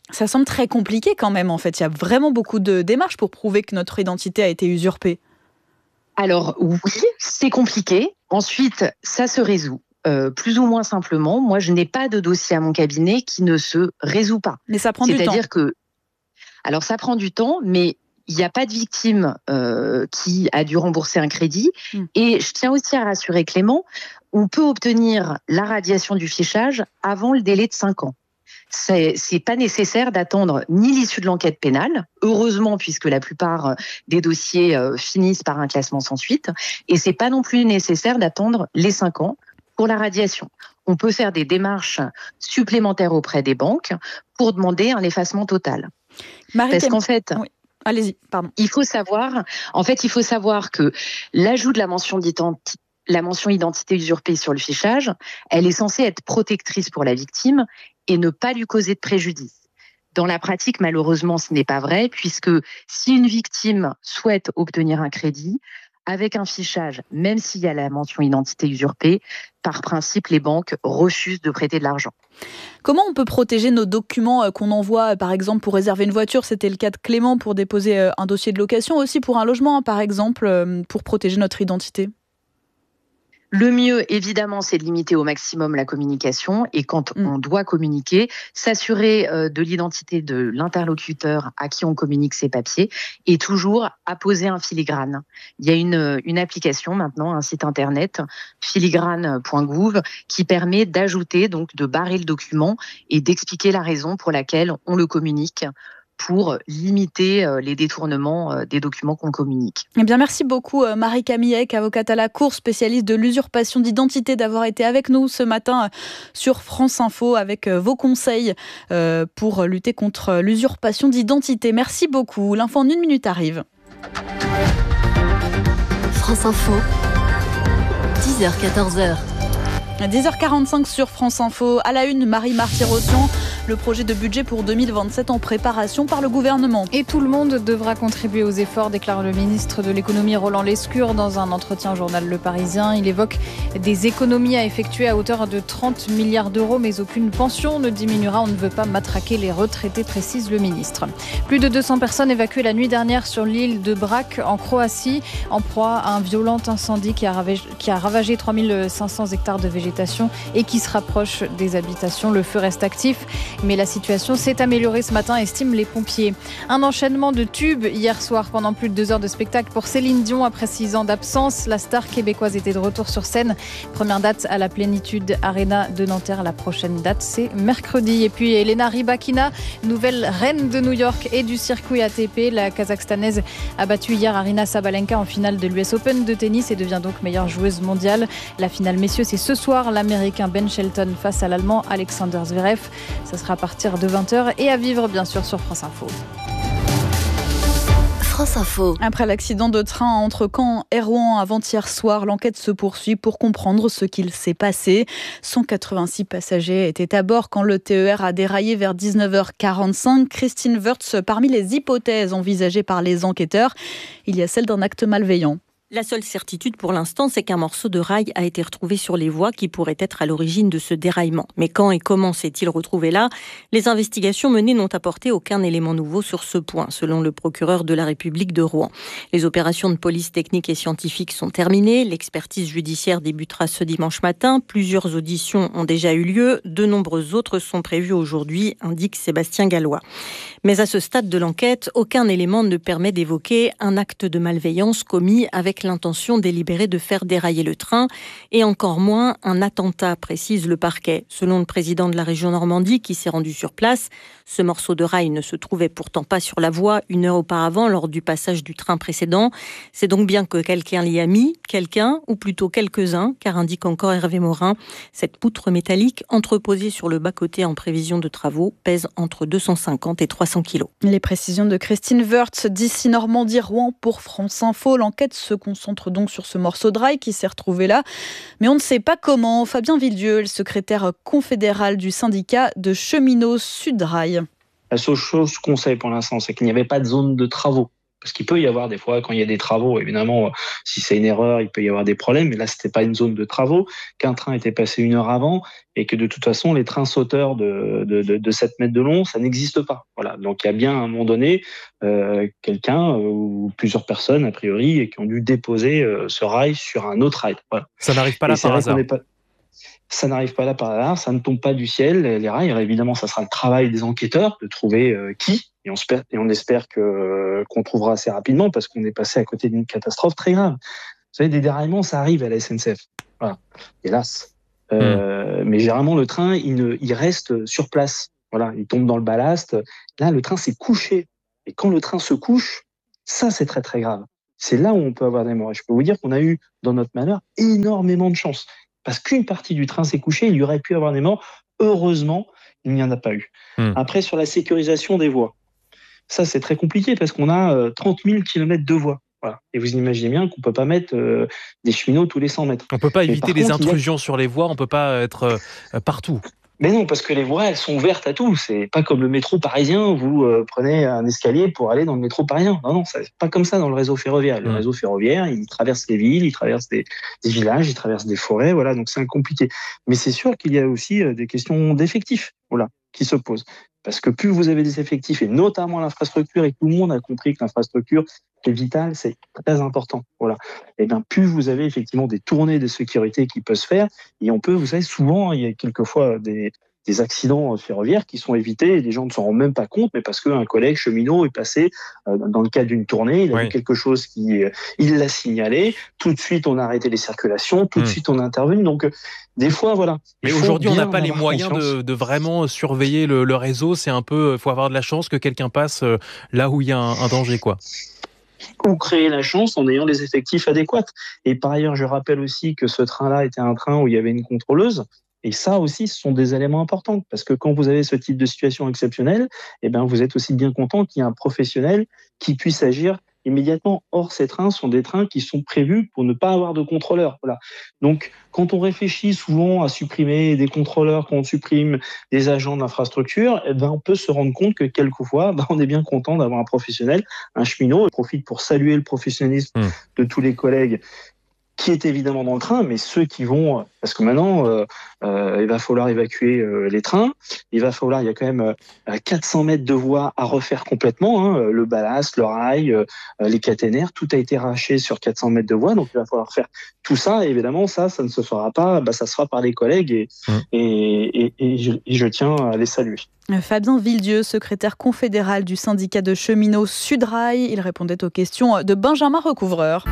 S2: Ça semble très compliqué quand même, en fait. Il y a vraiment beaucoup de démarches pour prouver que notre identité a été usurpée.
S1: Alors oui, c'est compliqué. Ensuite, ça se résout. Plus ou moins simplement. Moi, je n'ai pas de dossier à mon cabinet qui ne se résout pas.
S2: Mais ça prend du temps.
S1: C'est-à-dire que... Alors, ça prend du temps, mais il n'y a pas de victime qui a dû rembourser un crédit. Et je tiens aussi à rassurer Clément, on peut obtenir la radiation du fichage avant le délai de 5 ans. C'est pas nécessaire d'attendre ni l'issue de l'enquête pénale, heureusement, puisque la plupart des dossiers finissent par un classement sans suite. Et c'est pas non plus nécessaire d'attendre les 5 ans pour la radiation. On peut faire des démarches supplémentaires auprès des banques pour demander un effacement total. Parce qu'en fait,
S2: oui. Allez-y, pardon.
S1: Il faut savoir que l'ajout de la mention identité usurpée sur le fichage, elle est censée être protectrice pour la victime et ne pas lui causer de préjudice. Dans la pratique, malheureusement, ce n'est pas vrai, puisque si une victime souhaite obtenir un crédit, avec un fichage, même s'il y a la mention identité usurpée, par principe, les banques refusent de prêter de l'argent.
S2: Comment on peut protéger nos documents qu'on envoie, par exemple, pour réserver une voiture? C'était le cas de Clément pour déposer un dossier de location, aussi pour un logement, par exemple, pour protéger notre identité.
S1: Le mieux, évidemment, c'est de limiter au maximum la communication et quand on doit communiquer, s'assurer de l'identité de l'interlocuteur à qui on communique ses papiers et toujours apposer un filigrane. Il y a une application maintenant, un site internet, filigrane.gouv, qui permet d'ajouter, donc de barrer le document et d'expliquer la raison pour laquelle on le communique, pour limiter les détournements des documents qu'on communique.
S2: Eh bien, merci beaucoup Marie Camillec, avocate à la Cour, spécialiste de l'usurpation d'identité, d'avoir été avec nous ce matin sur France Info avec vos conseils pour lutter contre l'usurpation d'identité. Merci beaucoup. L'info en 1 minute arrive.
S5: France Info, 10h-14h.
S2: 10h45 sur France Info. À la une, Marie Marty-Rossion. Le projet de budget pour 2027 en préparation par le gouvernement.
S7: Et tout le monde devra contribuer aux efforts, déclare le ministre de l'économie Roland Lescure dans un entretien au journal Le Parisien. Il évoque des économies à effectuer à hauteur de 30 milliards d'euros, mais aucune pension ne diminuera. On ne veut pas matraquer les retraités, précise le ministre. Plus de 200 personnes évacuées la nuit dernière sur l'île de Brač en Croatie, en proie à un violent incendie qui a ravagé 3500 hectares de végétation et qui se rapproche des habitations. Le feu reste actif, mais la situation s'est améliorée ce matin, estiment les pompiers. Un enchaînement de tubes hier soir pendant plus de 2 heures de spectacle pour Céline Dion après 6 ans d'absence. La star québécoise était de retour sur scène. Première date à la Plénitude Arena de Nanterre. La prochaine date, c'est mercredi. Et puis Elena Rybakina, nouvelle reine de New York et du circuit ATP. La Kazakhstanaise a battu hier Aryna Sabalenka en finale de l'US Open de tennis et devient donc meilleure joueuse mondiale. La finale, messieurs, c'est ce soir. L'Américain Ben Shelton face à l'Allemand Alexander Zverev. Ça sera à partir de 20h et à vivre bien sûr sur France Info.
S5: France Info.
S2: Après l'accident de train entre Caen et Rouen avant-hier soir, l'enquête se poursuit pour comprendre ce qu'il s'est passé. 186 passagers étaient à bord quand le TER a déraillé vers 19h45. Christine Wörtz, parmi les hypothèses envisagées par les enquêteurs, il y a celle d'un acte malveillant.
S9: La seule certitude pour l'instant, c'est qu'un morceau de rail a été retrouvé sur les voies qui pourrait être à l'origine de ce déraillement. Mais quand et comment s'est-il retrouvé là ? Les investigations menées n'ont apporté aucun élément nouveau sur ce point, selon le procureur de la République de Rouen. Les opérations de police technique et scientifique sont terminées. L'expertise judiciaire débutera ce dimanche matin. Plusieurs auditions ont déjà eu lieu. De nombreuses autres sont prévues aujourd'hui, indique Sébastien Gallois. Mais à ce stade de l'enquête, aucun élément ne permet d'évoquer un acte de malveillance commis avec l'intention délibérée de faire dérailler le train et encore moins un attentat, précise le parquet. Selon le président de la région Normandie qui s'est rendu sur place, ce morceau de rail ne se trouvait pourtant pas sur la voie 1 heure auparavant lors du passage du train précédent. C'est donc bien que quelqu'un l'y a mis, quelqu'un ou plutôt quelques-uns, car indique encore Hervé Morin. Cette poutre métallique entreposée sur le bas-côté en prévision de travaux pèse entre 250 et 300 kilos.
S2: Les précisions de Christine Wörtz d'ici Normandie, Rouen pour France Info. L'enquête se concentre donc sur ce morceau de rail qui s'est retrouvé là. Mais on ne sait pas comment. Fabien Villedieu, le secrétaire confédéral du syndicat de cheminots Sudrail.
S24: La seule chose qu'on sait pour l'instant, c'est qu'il n'y avait pas de zone de travaux
S6: Parce qu'il peut y avoir des fois, quand il y a des travaux, évidemment, si c'est une erreur, il peut y avoir des problèmes. Mais là, c'était pas une zone de travaux, qu'un train était passé 1 heure avant et que de toute façon, les trains sauteurs de 7 mètres de long, ça n'existe pas. Voilà. Donc, il y a bien, à un moment donné, quelqu'un ou plusieurs personnes, a priori, qui ont dû déposer ce rail sur un autre rail. Voilà.
S3: Ça n'arrive pas là par hasard.
S6: Ça n'arrive pas là par hasard, ça ne tombe pas du ciel, les rails. Alors évidemment, ça sera le travail des enquêteurs de trouver qui, et on espère qu'on trouvera assez rapidement parce qu'on est passé à côté d'une catastrophe très grave. Vous savez, des déraillements, ça arrive à la SNCF. Voilà, hélas. Mais généralement, le train, il reste sur place. Voilà, il tombe dans le ballast. Là, le train s'est couché. Et quand le train se couche, ça, c'est très, très grave. C'est là où on peut avoir des morts. Et je peux vous dire qu'on a eu, dans notre malheur, énormément de chance. Parce qu'une partie du train s'est couchée, il y aurait pu avoir des morts. Heureusement, il n'y en a pas eu. Après, sur la sécurisation des voies, ça, c'est très compliqué parce qu'on a 30 000 km de voies. Voilà. Et vous imaginez bien qu'on ne peut pas mettre des cheminots tous les 100 mètres.
S3: On ne peut pas éviter les intrusions sur les voies, on ne peut pas être partout.
S6: Mais non, parce que les voies, elles sont ouvertes à tout. C'est pas comme le métro parisien, vous prenez un escalier pour aller dans le métro parisien. Non, c'est pas comme ça dans le réseau ferroviaire. Le réseau ferroviaire, il traverse les villes, il traverse des villages, il traverse des forêts, voilà, donc c'est compliqué. Mais c'est sûr qu'il y a aussi des questions d'effectifs, voilà, qui se posent. Parce que plus vous avez des effectifs, et notamment l'infrastructure, et tout le monde a compris que l'infrastructure, c'est vital, c'est très important. Voilà. Et bien, plus vous avez effectivement des tournées de sécurité qui peuvent se faire, et on peut, vous savez, souvent, il y a quelquefois des accidents ferroviaires qui sont évités et les gens ne s'en rendent même pas compte, mais parce qu'un collègue cheminot est passé dans le cadre d'une tournée, il a vu quelque chose il l'a signalé, tout de suite on a arrêté les circulations, tout de suite on a intervenu. Donc des fois, voilà.
S3: Mais aujourd'hui, on n'a pas les moyens de vraiment surveiller le réseau. C'est un peu, faut avoir de la chance que quelqu'un passe là où il y a un danger, quoi.
S6: Ou créer la chance en ayant les effectifs adéquats. Et par ailleurs, je rappelle aussi que ce train-là était un train où il y avait une contrôleuse. Et ça aussi, ce sont des éléments importants. Parce que quand vous avez ce type de situation exceptionnelle, eh ben, vous êtes aussi bien content qu'il y ait un professionnel qui puisse agir immédiatement. Or, ces trains sont des trains qui sont prévus pour ne pas avoir de contrôleurs. Voilà. Donc, quand on réfléchit souvent à supprimer des contrôleurs, quand on supprime des agents d'infrastructure, eh ben, on peut se rendre compte que quelquefois, on est bien content d'avoir un professionnel, un cheminot. Je profite pour saluer le professionnalisme de tous les collègues qui est évidemment dans le train, mais ceux qui vont, parce que maintenant, il va falloir évacuer les trains, il y a quand même 400 mètres de voies à refaire complètement, le ballast, le rail, les caténaires, tout a été arraché sur 400 mètres de voies, donc il va falloir faire tout ça, et évidemment, ça ne se fera pas, ça se fera par les collègues, et je tiens à les saluer.
S2: Fabien Villedieu, secrétaire confédéral du syndicat de cheminots Sudrail, il répondait aux questions de Benjamin Recouvreur.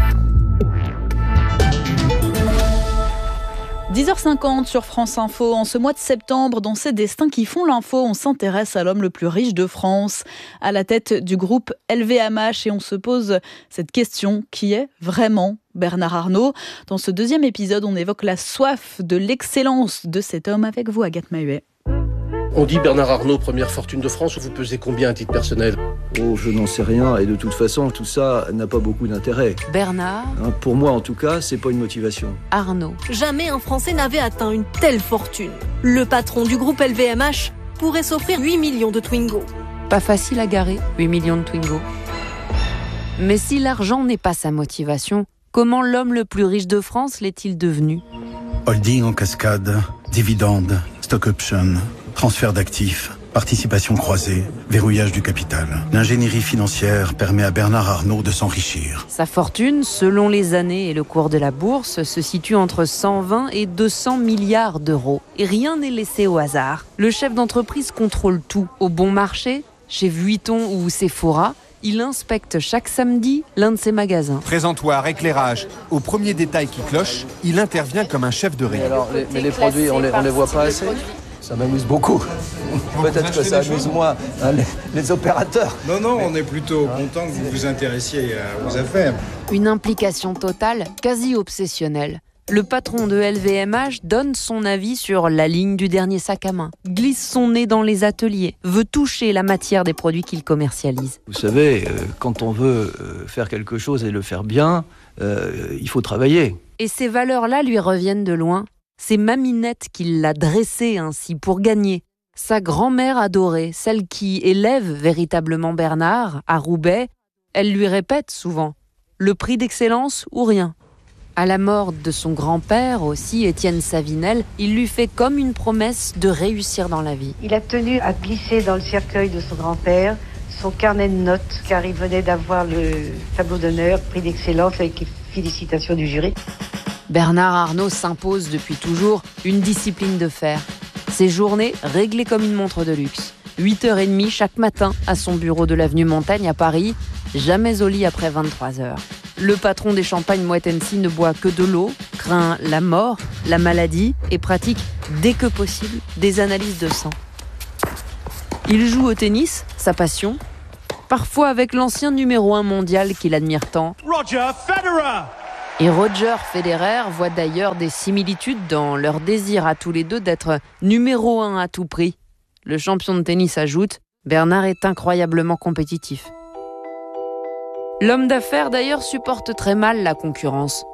S2: 10h50 sur France Info. En ce mois de septembre, dans ces destins qui font l'info, on s'intéresse à l'homme le plus riche de France, à la tête du groupe LVMH, et on se pose cette question: qui est vraiment Bernard Arnault? Dans ce deuxième épisode, on évoque la soif de l'excellence de cet homme avec vous, Agathe Mahuet.
S8: On dit Bernard Arnault, première fortune de France. Vous pesez combien à titre personnel?
S10: Oh, je n'en sais rien, et de toute façon, tout ça n'a pas beaucoup d'intérêt.
S5: Bernard
S10: Pour moi, en tout cas, c'est pas une motivation.
S5: Arnault.
S24: Jamais un Français n'avait atteint une telle fortune. Le patron du groupe LVMH pourrait s'offrir 8 millions de Twingo.
S5: Pas facile à garer, 8 millions de Twingo. Mais si l'argent n'est pas sa motivation, comment l'homme le plus riche de France l'est-il devenu?
S25: Holding en cascade, dividendes, stock option, transfert d'actifs, participation croisée, verrouillage du capital. L'ingénierie financière permet à Bernard Arnault de s'enrichir.
S5: Sa fortune, selon les années et le cours de la bourse, se situe entre 120 et 200 milliards d'euros. Et rien n'est laissé au hasard. Le chef d'entreprise contrôle tout. Au bon marché, chez Vuitton ou Sephora, il inspecte chaque samedi l'un de ses magasins.
S26: Présentoir, éclairage, au premier détail qui cloche, il intervient comme un chef de rayon.
S27: Mais les produits, on les voit pas assez. Ça m'amuse beaucoup. Peut-être que ça amuse moins les opérateurs.
S28: Non, on est plutôt content que vous vous intéressiez aux affaires.
S5: Une implication totale, quasi obsessionnelle. Le patron de LVMH donne son avis sur la ligne du dernier sac à main, glisse son nez dans les ateliers, veut toucher la matière des produits qu'il commercialise.
S10: Vous savez, quand on veut faire quelque chose et le faire bien, il faut travailler.
S5: Et ces valeurs-là lui reviennent de loin. C'est Maminette qui l'a dressé ainsi pour gagner. Sa grand-mère adorée, celle qui élève véritablement Bernard, à Roubaix, Elle lui répète souvent « le prix d'excellence ou rien ». À la mort de son grand-père aussi, Étienne Savinel, il lui fait comme une promesse de réussir dans la vie.
S11: Il a tenu à glisser dans le cercueil de son grand-père son carnet de notes, car il venait d'avoir le tableau d'honneur, prix d'excellence avec les félicitations du jury.
S5: Bernard Arnault s'impose depuis toujours une discipline de fer. Ses journées réglées comme une montre de luxe. 8h30 chaque matin à son bureau de l'avenue Montaigne à Paris, jamais au lit après 23h. Le patron des champagnes Moët Hennessy ne boit que de l'eau, craint la mort, la maladie et pratique, dès que possible, des analyses de sang. Il joue au tennis, sa passion, parfois avec l'ancien numéro 1 mondial qu'il admire tant.
S12: Roger Federer!
S5: Et Roger Federer voit d'ailleurs des similitudes dans leur désir à tous les deux d'être numéro 1 à tout prix. Le champion de tennis ajoute « Bernard est incroyablement compétitif ». L'homme d'affaires d'ailleurs supporte très mal la concurrence.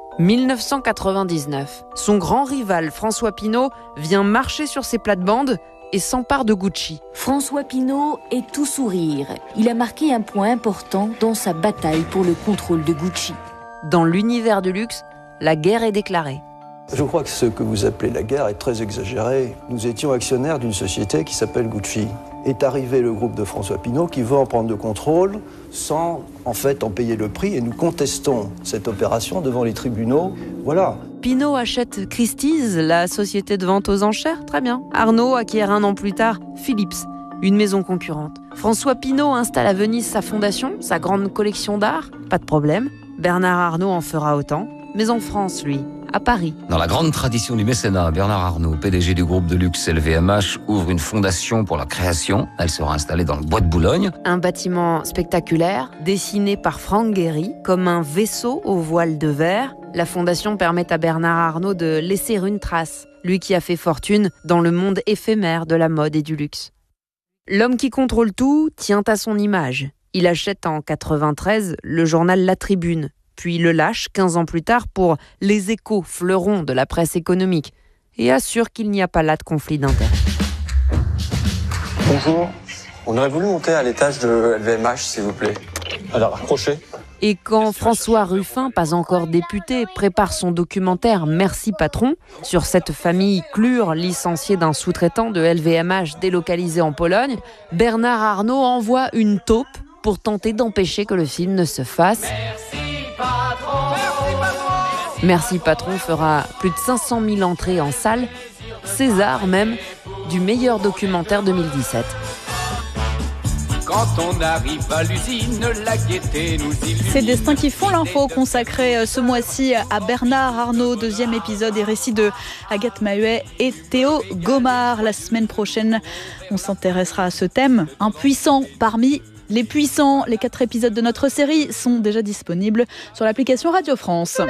S5: 1999, son grand rival François Pinault vient marcher sur ses plates-bandes et s'empare de Gucci.
S13: François Pinault est tout sourire. Il a marqué un point important dans sa bataille pour le contrôle de Gucci.
S5: Dans l'univers du luxe, la guerre est déclarée.
S27: Je crois que ce que vous appelez la guerre est très exagéré. Nous étions actionnaires d'une société qui s'appelle Gucci. Est arrivé le groupe de François Pinault qui veut en prendre le contrôle sans en fait en payer le prix et nous contestons cette opération devant les tribunaux. Voilà.
S5: Pinault achète Christie's, la société de vente aux enchères, très bien. Arnault acquiert 1 an plus tard Philips, une maison concurrente. François Pinault installe à Venise sa fondation, sa grande collection d'art, pas de problème. Bernard Arnault en fera autant, mais en France, lui, à Paris.
S14: Dans la grande tradition du mécénat, Bernard Arnault, PDG du groupe de luxe LVMH, ouvre une fondation pour la création. Elle sera installée dans le bois de Boulogne.
S5: Un bâtiment spectaculaire, dessiné par Franck Gehry, comme un vaisseau aux voiles de verre. La fondation permet à Bernard Arnault de laisser une trace, lui qui a fait fortune dans le monde éphémère de la mode et du luxe. L'homme qui contrôle tout tient à son image. Il achète en 93 le journal La Tribune, puis le lâche 15 ans plus tard pour Les Échos, fleuron de la presse économique, et assure qu'il n'y a pas là de conflit d'intérêts.
S15: Bonjour, on aurait voulu monter à l'étage de LVMH, s'il vous plaît. Alors, accrochez.
S5: Et quand François Ruffin, pas encore député, prépare son documentaire « Merci patron » sur cette famille Klur, licenciée d'un sous-traitant de LVMH délocalisé en Pologne, Bernard Arnault envoie une taupe pour tenter d'empêcher que le film ne se fasse. Merci patron fera plus de 500 000 entrées en salle, César même, du meilleur documentaire 2017.
S16: Quand on arrive à l'usine, la gaieté nous illumine.
S2: Ces destins qui font l'info consacrée ce mois-ci à Bernard Arnault, 2e épisode et récit de Agathe Mahuet et Théo Gomard. La semaine prochaine, on s'intéressera à ce thème, impuissant parmi les puissants. Les 4 épisodes de notre série sont déjà disponibles sur l'application Radio France.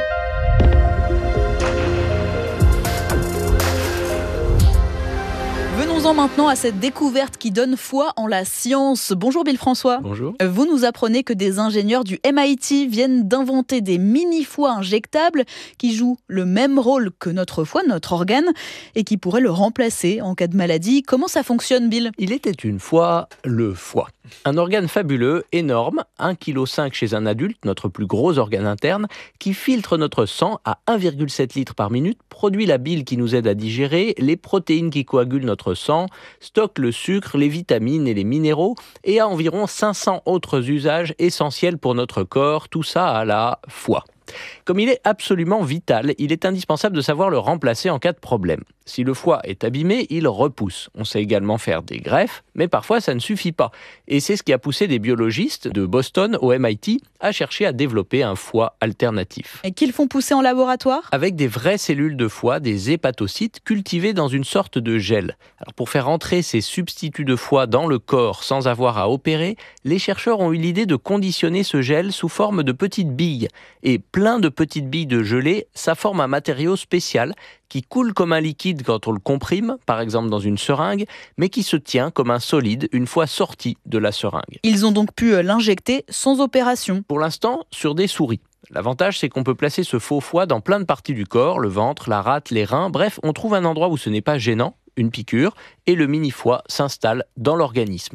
S2: Venons-en maintenant à cette découverte qui donne foi en la science. Bonjour Bill François.
S17: Bonjour.
S2: Vous nous apprenez que des ingénieurs du MIT viennent d'inventer des mini-foies injectables qui jouent le même rôle que notre foie, notre organe, et qui pourraient le remplacer en cas de maladie. Comment ça fonctionne, Bill ?
S17: Il était une fois le foie. Un organe fabuleux, énorme, 1,5 kg chez un adulte, notre plus gros organe interne, qui filtre notre sang à 1,7 litres par minute, produit la bile qui nous aide à digérer, les protéines qui coagulent notre sang, stocke le sucre, les vitamines et les minéraux, et a environ 500 autres usages essentiels pour notre corps, tout ça à la fois. Comme il est absolument vital, il est indispensable de savoir le remplacer en cas de problème. Si le foie est abîmé, il repousse. On sait également faire des greffes, mais parfois ça ne suffit pas. Et c'est ce qui a poussé des biologistes de Boston au MIT à chercher à développer un foie alternatif.
S2: Et qu'ils font pousser en laboratoire ?
S17: Avec des vraies cellules de foie, des hépatocytes, cultivées dans une sorte de gel. Alors pour faire entrer ces substituts de foie dans le corps sans avoir à opérer, les chercheurs ont eu l'idée de conditionner ce gel sous forme de petites billes. Et plein de petites billes de gelée, ça forme un matériau spécial qui coule comme un liquide quand on le comprime, par exemple dans une seringue, mais qui se tient comme un solide une fois sorti de la seringue.
S2: Ils ont donc pu l'injecter sans opération.
S17: Pour l'instant, sur des souris. L'avantage, c'est qu'on peut placer ce faux foie dans plein de parties du corps, le ventre, la rate, les reins, bref, on trouve un endroit où ce n'est pas gênant, une piqûre, et le mini-foie s'installe dans l'organisme.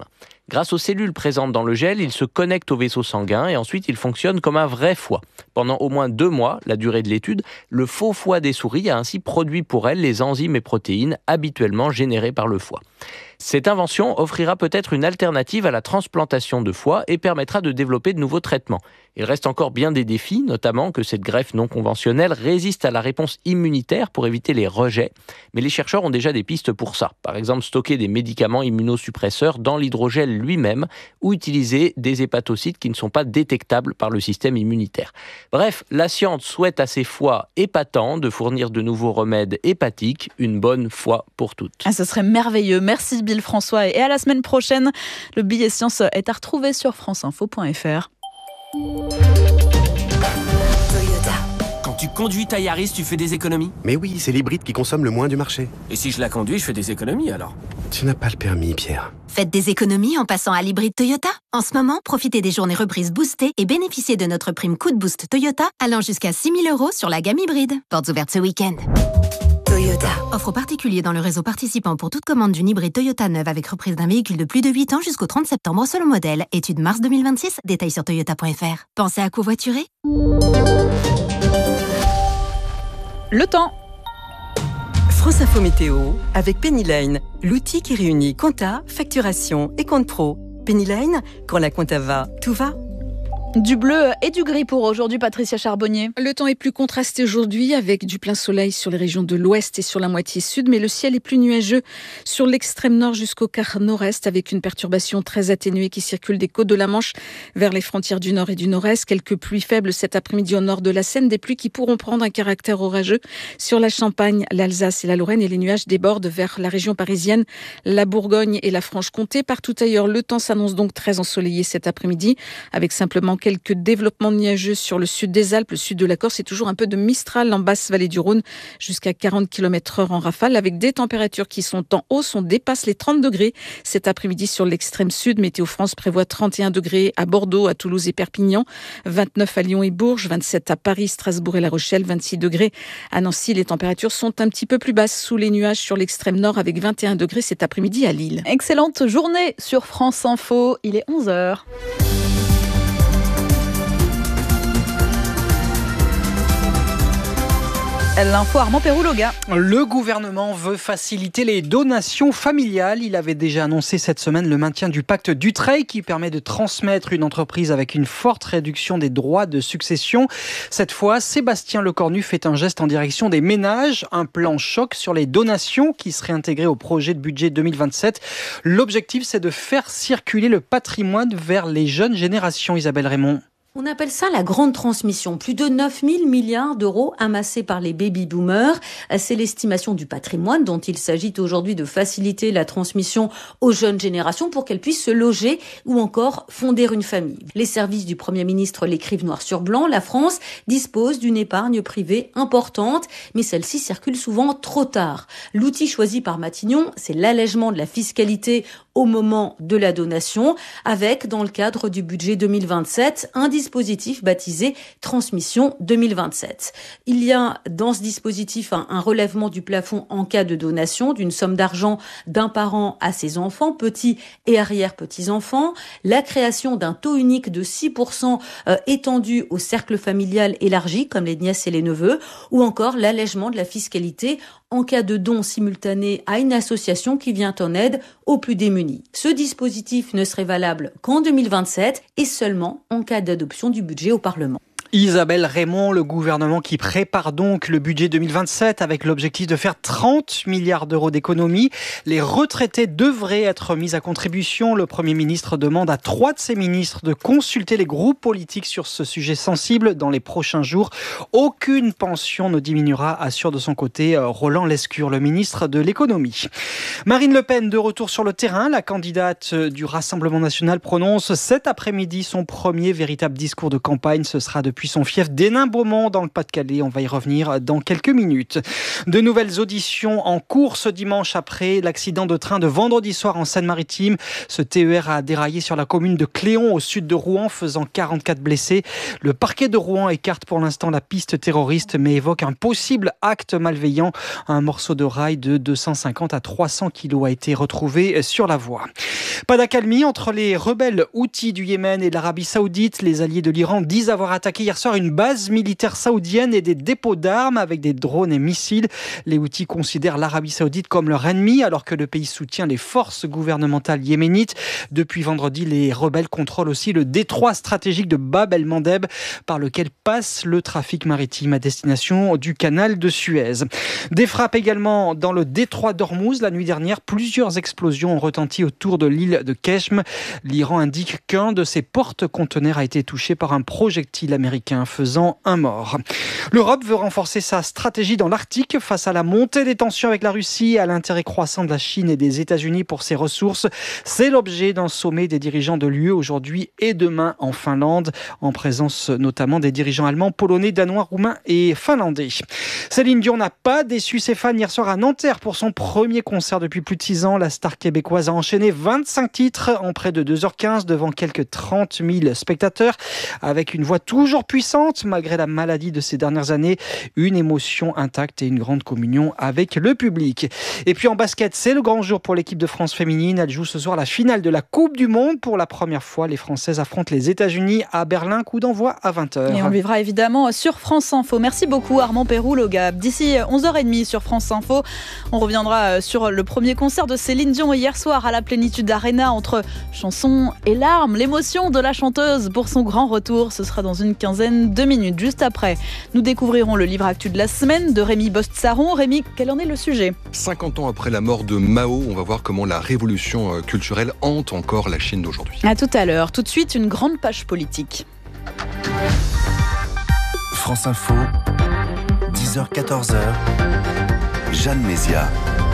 S17: Grâce aux cellules présentes dans le gel, il se connecte au vaisseau sanguin et ensuite il fonctionne comme un vrai foie. Pendant au moins 2 mois, la durée de l'étude, le faux foie des souris a ainsi produit pour elles les enzymes et protéines habituellement générées par le foie. Cette invention offrira peut-être une alternative à la transplantation de foie et permettra de développer de nouveaux traitements. Il reste encore bien des défis, notamment que cette greffe non conventionnelle résiste à la réponse immunitaire pour éviter les rejets. Mais les chercheurs ont déjà des pistes pour ça. Par exemple, stocker des médicaments immunosuppresseurs dans l'hydrogel lui-même ou utiliser des hépatocytes qui ne sont pas détectables par le système immunitaire. Bref, la science souhaite à ses foies épatants de fournir de nouveaux remèdes hépatiques, une bonne fois pour toutes.
S2: Ce serait merveilleux. Merci Bill François et à la semaine prochaine. Le billet science est à retrouver sur franceinfo.fr.
S4: Quand tu conduis ta Yaris, tu fais des économies?
S12: Mais oui, c'est l'hybride qui consomme le moins du marché.
S4: Et si je la conduis, je fais des économies alors?
S12: Tu n'as pas le permis, Pierre.
S18: Faites des économies en passant à l'hybride Toyota. En ce moment, profitez des journées reprises boostées et bénéficiez de notre prime Coup de Boost Toyota allant jusqu'à 6 000 € sur la gamme hybride. Portes ouvertes ce week-end. Toyota. Offre aux particuliers dans le réseau participant pour toute commande d'une hybride Toyota neuve avec reprise d'un véhicule de plus de 8 ans jusqu'au 30 septembre selon modèle. Étude mars 2026. Détails sur toyota.fr. Pensez à covoiturer?
S2: Le temps.
S19: France Info Météo avec Pennyline, l'outil qui réunit compta, facturation et compte pro. Pennyline, quand la compta va, tout va.
S2: Du bleu et du gris pour aujourd'hui, Patricia Charbonnier.
S20: Le temps est plus contrasté aujourd'hui avec du plein soleil sur les régions de l'ouest et sur la moitié sud, mais le ciel est plus nuageux sur l'extrême nord jusqu'au quart nord-est avec une perturbation très atténuée qui circule des côtes de la Manche vers les frontières du nord et du nord-est. Quelques pluies faibles cet après-midi au nord de la Seine, des pluies qui pourront prendre un caractère orageux sur la Champagne, l'Alsace et la Lorraine et les nuages débordent vers la région parisienne, la Bourgogne et la Franche-Comté. Partout ailleurs, le temps s'annonce donc très ensoleillé cet après-midi avec simplement quelques développements nuageux sur le sud des Alpes, le sud de la Corse et toujours un peu de Mistral en basse vallée du Rhône jusqu'à 40 km/h en rafale avec des températures qui sont en hausse. On dépasse les 30 degrés cet après-midi sur l'extrême sud. Météo France prévoit 31 degrés à Bordeaux, à Toulouse et Perpignan, 29 à Lyon et Bourges, 27 à Paris, Strasbourg et La Rochelle, 26 degrés à Nancy. Les températures sont un petit peu plus basses sous les nuages sur l'extrême nord avec 21 degrés cet après-midi à Lille.
S2: Excellente journée sur France Info. Il est 11h. L'info Armand Pérouloga.
S21: Le gouvernement veut faciliter les donations familiales. Il avait déjà annoncé cette semaine le maintien du pacte Dutreil qui permet de transmettre une entreprise avec une forte réduction des droits de succession. Cette fois, Sébastien Lecornu fait un geste en direction des ménages. Un plan choc sur les donations qui serait intégré au projet de budget 2027. L'objectif, c'est de faire circuler le patrimoine vers les jeunes générations. Isabelle Raymond.
S22: On appelle ça la grande transmission. Plus de 9 000 milliards d'euros amassés par les baby-boomers. C'est l'estimation du patrimoine dont il s'agit aujourd'hui de faciliter la transmission aux jeunes générations pour qu'elles puissent se loger ou encore fonder une famille. Les services du Premier ministre l'écrivent noir sur blanc. La France dispose d'une épargne privée importante, mais celle-ci circule souvent trop tard. L'outil choisi par Matignon, c'est l'allègement de la fiscalité au moment de la donation, avec, dans le cadre du budget 2027, un dispositif baptisé Transmission 2027. Il y a dans ce dispositif un relèvement du plafond en cas de donation d'une somme d'argent d'un parent à ses enfants, petits et arrière-petits-enfants, la création d'un taux unique de 6% étendu au cercle familial élargi, comme les nièces et les neveux, ou encore l'allègement de la fiscalité en cas de don simultané à une association qui vient en aide aux plus démunis. Ce dispositif ne serait valable qu'en 2027 et seulement en cas d'adoption du budget au Parlement.
S21: Isabelle Raymond, le gouvernement qui prépare donc le budget 2027 avec l'objectif de faire 30 milliards d'euros d'économies. Les retraités devraient être mis à contribution. Le Premier ministre demande à 3 de ses ministres de consulter les groupes politiques sur ce sujet sensible dans les prochains jours. Aucune pension ne diminuera, assure de son côté Roland Lescure, le ministre de l'économie. Marine Le Pen de retour sur le terrain. La candidate du Rassemblement national prononce cet après-midi son premier véritable discours de campagne. Ce sera depuis depuis son fief d'Hénin-Beaumont dans le Pas-de-Calais. On va y revenir dans quelques minutes. De nouvelles auditions en cours ce dimanche après l'accident de train de vendredi soir en Seine-Maritime. Ce TER a déraillé sur la commune de Cléon au sud de Rouen, faisant 44 blessés. Le parquet de Rouen écarte pour l'instant la piste terroriste, mais évoque un possible acte malveillant. Un morceau de rail de 250 à 300 kilos a été retrouvé sur la voie. Pas d'accalmie entre les rebelles houthis du Yémen et l'Arabie Saoudite. Les alliés de l'Iran disent avoir attaqué hier soir une base militaire saoudienne et des dépôts d'armes avec des drones et missiles. Les houthis considèrent l'Arabie Saoudite comme leur ennemi alors que le pays soutient les forces gouvernementales yéménites. Depuis vendredi, les rebelles contrôlent aussi le détroit stratégique de Bab el-Mandeb par lequel passe le trafic maritime à destination du canal de Suez. Des frappes également dans le détroit d'Ormuz. La nuit dernière, plusieurs explosions ont retenti autour de l'île de Keshm. L'Iran indique qu'un de ses porte-conteneurs a été touché par un projectile américain faisant un mort. L'Europe veut renforcer sa stratégie dans l'Arctique face à la montée des tensions avec la Russie et à l'intérêt croissant de la Chine et des États-Unis pour ses ressources. C'est l'objet d'un sommet des dirigeants de l'UE aujourd'hui et demain en Finlande, en présence notamment des dirigeants allemands, polonais, danois, roumains et finlandais. Céline Dion n'a pas déçu ses fans hier soir à Nanterre pour son premier concert depuis plus de 6 ans. La star québécoise a enchaîné 25 titres en près de 2h15 devant quelques 30 000 spectateurs. Avec une voix toujours puissante malgré la maladie de ces dernières années, une émotion intacte et une grande communion avec le public. Et puis en basket, c'est le grand jour pour l'équipe de France féminine. Elle joue ce soir la finale de la Coupe du Monde. Pour la première fois, les Françaises affrontent les États-Unis à Berlin. Coup d'envoi à 20h.
S2: Et on le vivra évidemment sur France Info. Merci beaucoup Armand Péroux-Logab. D'ici 11h30 sur France Info, on reviendra sur le premier concert de Céline Dion hier soir à la Plénitude Arena, entre chansons et larmes. L'émotion de la chanteuse pour son grand retour, ce sera dans une quinzaine de minutes. Juste après, nous découvrirons le livre actu de la semaine de Rémi Bost-Saron. Rémi, quel en est le sujet ?
S1: 50 ans après la mort de Mao, on va voir comment la révolution culturelle hante encore la Chine d'aujourd'hui.
S2: À tout à l'heure. Tout de suite, une grande page politique.
S3: France Info, 10h, 14h, Jeanne Mézia.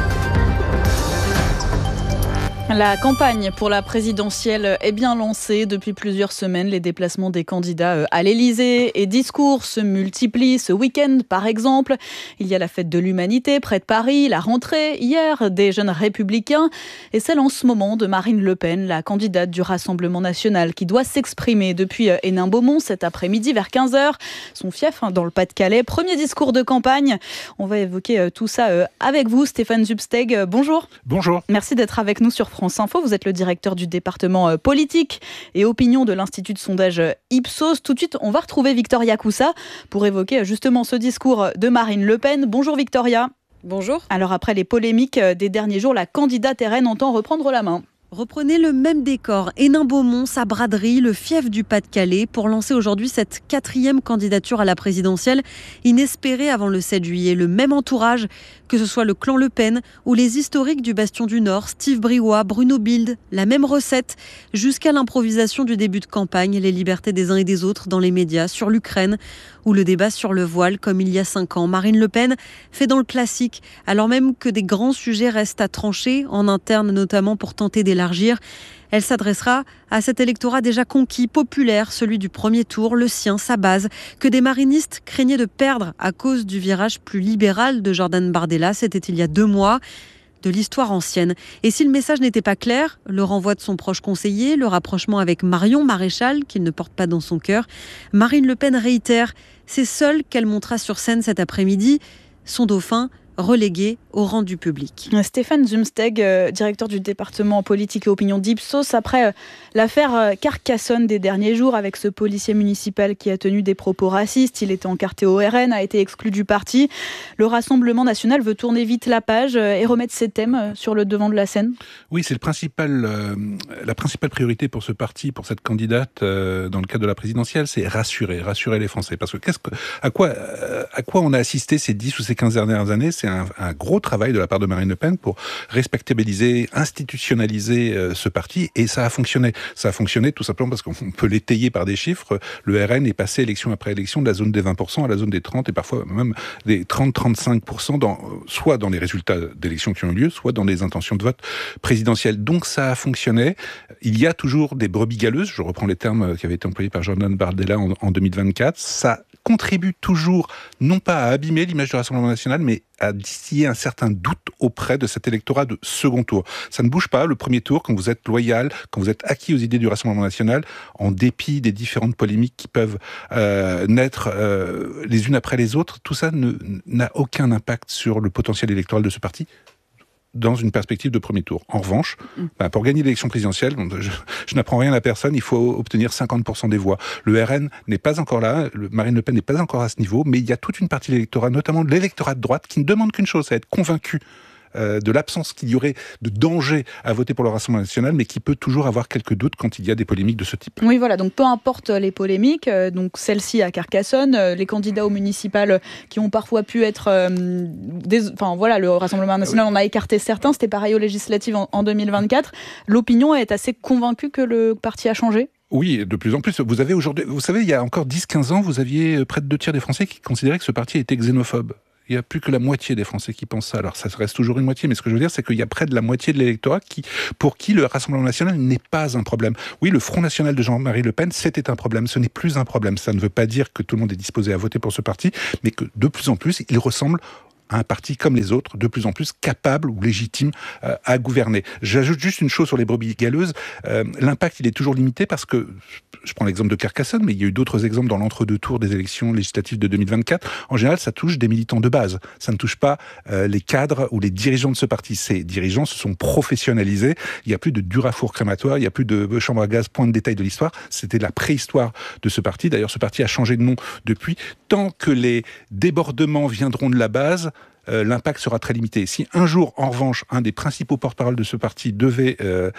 S2: La campagne pour la présidentielle est bien lancée depuis plusieurs semaines. Les déplacements des candidats à l'Elysée et discours se multiplient. Ce week-end, par exemple, il y a la fête de l'Humanité près de Paris, la rentrée hier des Jeunes Républicains et celle en ce moment de Marine Le Pen, la candidate du Rassemblement National qui doit s'exprimer depuis Hénin-Beaumont cet après-midi vers 15h. Son fief dans le Pas-de-Calais. Premier discours de campagne. On va évoquer tout ça avec vous, Stéphane Zumsteg. Bonjour.
S6: Bonjour.
S2: Merci d'être avec nous sur France Info. Vous êtes le directeur du département politique et opinion de l'Institut de sondage Ipsos. Tout de suite, on va retrouver Victoria Coussa pour évoquer justement ce discours de Marine Le Pen. Bonjour Victoria.
S7: Bonjour.
S2: Alors après les polémiques des derniers jours, la candidate RN entend reprendre la main.
S7: Reprenez le même décor, Hénin-Beaumont, sa braderie, le fief du Pas-de-Calais, pour lancer aujourd'hui cette 4e candidature à la présidentielle, inespérée avant le 7 juillet. Le même entourage, que ce soit le clan Le Pen ou les historiques du Bastion du Nord, Steve Briouat, Bruno Bild, la même recette, jusqu'à l'improvisation du début de campagne, les libertés des uns et des autres dans les médias, sur l'Ukraine ou le débat sur le voile, comme il y a 5 ans. Marine Le Pen fait dans le classique, alors même que des grands sujets restent à trancher, en interne notamment pour tenter d'élargir. Elle s'adressera à cet électorat déjà conquis, populaire, celui du premier tour, le sien, sa base, que des marinistes craignaient de perdre à cause du virage plus libéral de Jordan Bardella. C'était il y a 2 mois. De l'histoire ancienne. Et si le message n'était pas clair, le renvoi de son proche conseiller, le rapprochement avec Marion Maréchal, qu'il ne porte pas dans son cœur, Marine Le Pen réitère, c'est seule qu'elle montera sur scène cet après-midi, son dauphin relégué au rang du public.
S2: Stéphane Zumsteg, directeur du département politique et opinion d'Ipsos, après l'affaire Carcassonne des derniers jours avec ce policier municipal qui a tenu des propos racistes, il était encarté au RN, a été exclu du parti. Le Rassemblement national veut tourner vite la page et remettre ses thèmes sur le devant de la scène.
S6: Oui, c'est la principale priorité pour ce parti, pour cette candidate dans le cadre de la présidentielle, c'est rassurer les Français. Parce que à quoi on a assisté ces 10 ou ces 15 dernières années, c'est un gros travail de la part de Marine Le Pen pour respectabiliser, institutionnaliser ce parti, et ça a fonctionné. Ça a fonctionné tout simplement parce qu'on peut l'étayer par des chiffres. Le RN est passé élection après élection de la zone des 20% à la zone des 30% et parfois même des 30-35% soit dans les résultats d'élections qui ont eu lieu, soit dans les intentions de vote présidentielles. Donc ça a fonctionné. Il y a toujours des brebis galeuses, je reprends les termes qui avaient été employés par Jordan Bardella en 2024. Ça contribue toujours, non pas à abîmer l'image du Rassemblement national, mais à distiller un certain doute auprès de cet électorat de second tour. Ça ne bouge pas le premier tour quand vous êtes loyal, quand vous êtes acquis aux idées du Rassemblement national, en dépit des différentes polémiques qui peuvent naître les unes après les autres. Tout ça n'a aucun impact sur le potentiel électoral de ce parti dans une perspective de premier tour. En revanche, pour gagner l'élection présidentielle, je n'apprends rien à personne, il faut obtenir 50% des voix. Le RN n'est pas encore là, Marine Le Pen n'est pas encore à ce niveau, mais il y a toute une partie de l'électorat, notamment de l'électorat de droite, qui ne demande qu'une chose, c'est être convaincu de l'absence qu'il y aurait de danger à voter pour le Rassemblement national, mais qui peut toujours avoir quelques doutes quand il y a des polémiques de ce type.
S2: Oui, voilà, donc peu importe les polémiques, donc celle-ci à Carcassonne, les candidats aux municipales qui ont parfois pu être... le Rassemblement national en a écarté certains, c'était pareil aux législatives en 2024. L'opinion est assez convaincue que le parti a changé ?
S6: Oui, de plus en plus. Vous savez, il y a encore 10-15 ans, vous aviez près de 2 tiers des Français qui considéraient que ce parti était xénophobe. Il n'y a plus que la moitié des Français qui pensent ça. Alors ça reste toujours une moitié, mais ce que je veux dire, c'est qu'il y a près de la moitié de l'électorat pour qui le Rassemblement national n'est pas un problème. Oui, le Front national de Jean-Marie Le Pen, c'était un problème. Ce n'est plus un problème. Ça ne veut pas dire que tout le monde est disposé à voter pour ce parti, mais que de plus en plus, il ressemble à un parti comme les autres, de plus en plus capable ou légitime à gouverner. J'ajoute juste une chose sur les brebis galeuses. L'impact, il est toujours limité parce que, je prends l'exemple de Carcassonne, mais il y a eu d'autres exemples dans l'entre-deux tours des élections législatives de 2024. En général, ça touche des militants de base. Ça ne touche pas les cadres ou les dirigeants de ce parti. Ces dirigeants se sont professionnalisés. Il n'y a plus de dur à four crématoire, il n'y a plus de chambre à gaz, point de détail de l'histoire. C'était la préhistoire de ce parti. D'ailleurs, ce parti a changé de nom depuis. Tant que les débordements viendront de la base, l'impact sera très limité. Si un jour, en revanche, un des principaux porte-parole de ce parti devait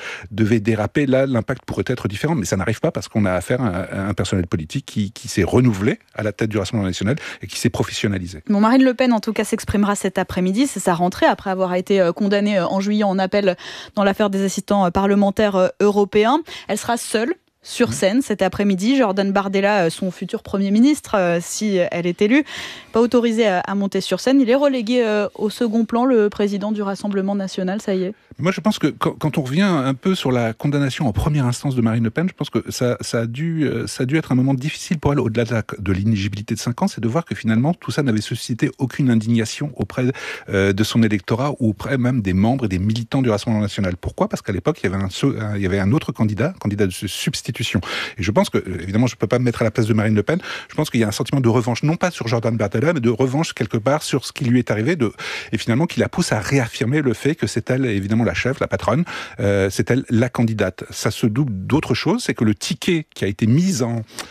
S6: déraper, là, l'impact pourrait être différent, mais ça n'arrive pas parce qu'on a affaire à un personnel politique qui s'est renouvelé à la tête du Rassemblement national et qui s'est professionnalisé.
S2: Bon, Marine Le Pen, en tout cas, s'exprimera cet après-midi. C'est sa rentrée après avoir été condamnée en juillet en appel dans l'affaire des assistants parlementaires européens. Elle sera seule sur scène cet après-midi. Jordan Bardella, son futur Premier ministre, si elle est élue, pas autorisé à monter sur scène. Il est relégué au second plan, le président du Rassemblement national, ça y est.
S6: Moi, je pense que quand on revient un peu sur la condamnation en première instance de Marine Le Pen, je pense que ça a dû être un moment difficile pour elle, au-delà de l'inéligibilité de 5 ans, c'est de voir que finalement, tout ça n'avait suscité aucune indignation auprès de son électorat ou auprès même des membres et des militants du Rassemblement national. Pourquoi ? Parce qu'à l'époque, il y avait un autre candidat de substitution. Et je pense que, évidemment, je ne peux pas me mettre à la place de Marine Le Pen, je pense qu'il y a un sentiment de revanche, non pas sur Jordan Bardella, mais de revanche quelque part sur ce qui lui est arrivé, et finalement qui la pousse à réaffirmer le fait que c'est elle, évidemment, la chef, la patronne, c'est elle la candidate. Ça se double d'autre chose, c'est que le ticket qui a été mis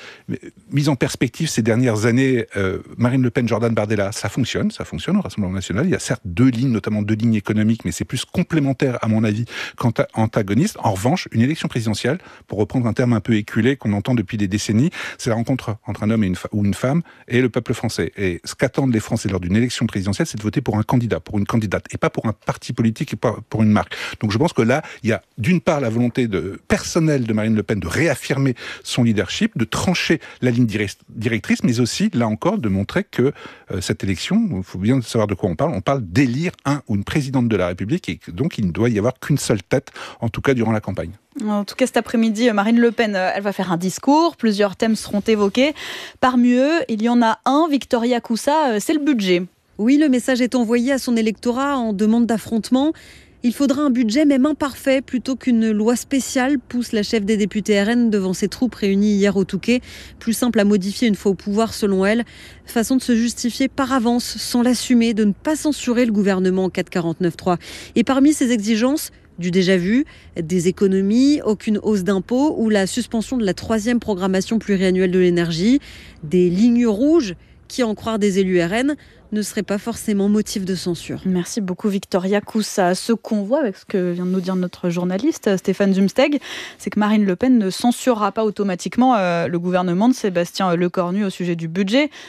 S6: en perspective ces dernières années, Marine Le Pen, Jordan Bardella, ça fonctionne au Rassemblement national. Il y a certes 2 lignes, notamment 2 lignes économiques, mais c'est plus complémentaire, à mon avis, qu'antagoniste. En revanche, une élection présidentielle, pour reprendre un terme un peu éculé qu'on entend depuis des décennies, c'est la rencontre entre un homme ou une femme et le peuple français. Et ce qu'attendent les Français lors d'une élection présidentielle, c'est de voter pour un candidat, pour une candidate, et pas pour un parti politique et pas pour une marque. Donc je pense que là, il y a d'une part la volonté personnelle de Marine Le Pen de réaffirmer son leadership, de trancher la ligne directrice, mais aussi, là encore, de montrer que cette élection, il faut bien savoir de quoi on parle d'élire un ou une présidente de la République, et donc il ne doit y avoir qu'une seule tête, en tout cas durant la campagne.
S2: En tout cas, cet après-midi, Marine Le Pen, elle va faire un discours. Plusieurs thèmes seront évoqués. Parmi eux, il y en a un, Victoria Coussa, c'est le budget.
S7: Oui, le message est envoyé à son électorat en demande d'affrontement. Il faudra un budget même imparfait plutôt qu'une loi spéciale, pousse la chef des députés RN devant ses troupes réunies hier au Touquet. Plus simple à modifier une fois au pouvoir selon elle. Façon de se justifier par avance, sans l'assumer, de ne pas censurer le gouvernement en cas de 49.3. Et parmi ces exigences, du déjà vu, des économies, aucune hausse d'impôts ou la suspension de la 3e programmation pluriannuelle de l'énergie. Des lignes rouges qui, à en croire des élus RN, ne seraient pas forcément motif de censure.
S2: Merci beaucoup Victoria Coussa. Ce qu'on voit avec ce que vient de nous dire notre journaliste Stéphane Zumsteg, c'est que Marine Le Pen ne censurera pas automatiquement le gouvernement de Sébastien Lecornu au sujet du budget.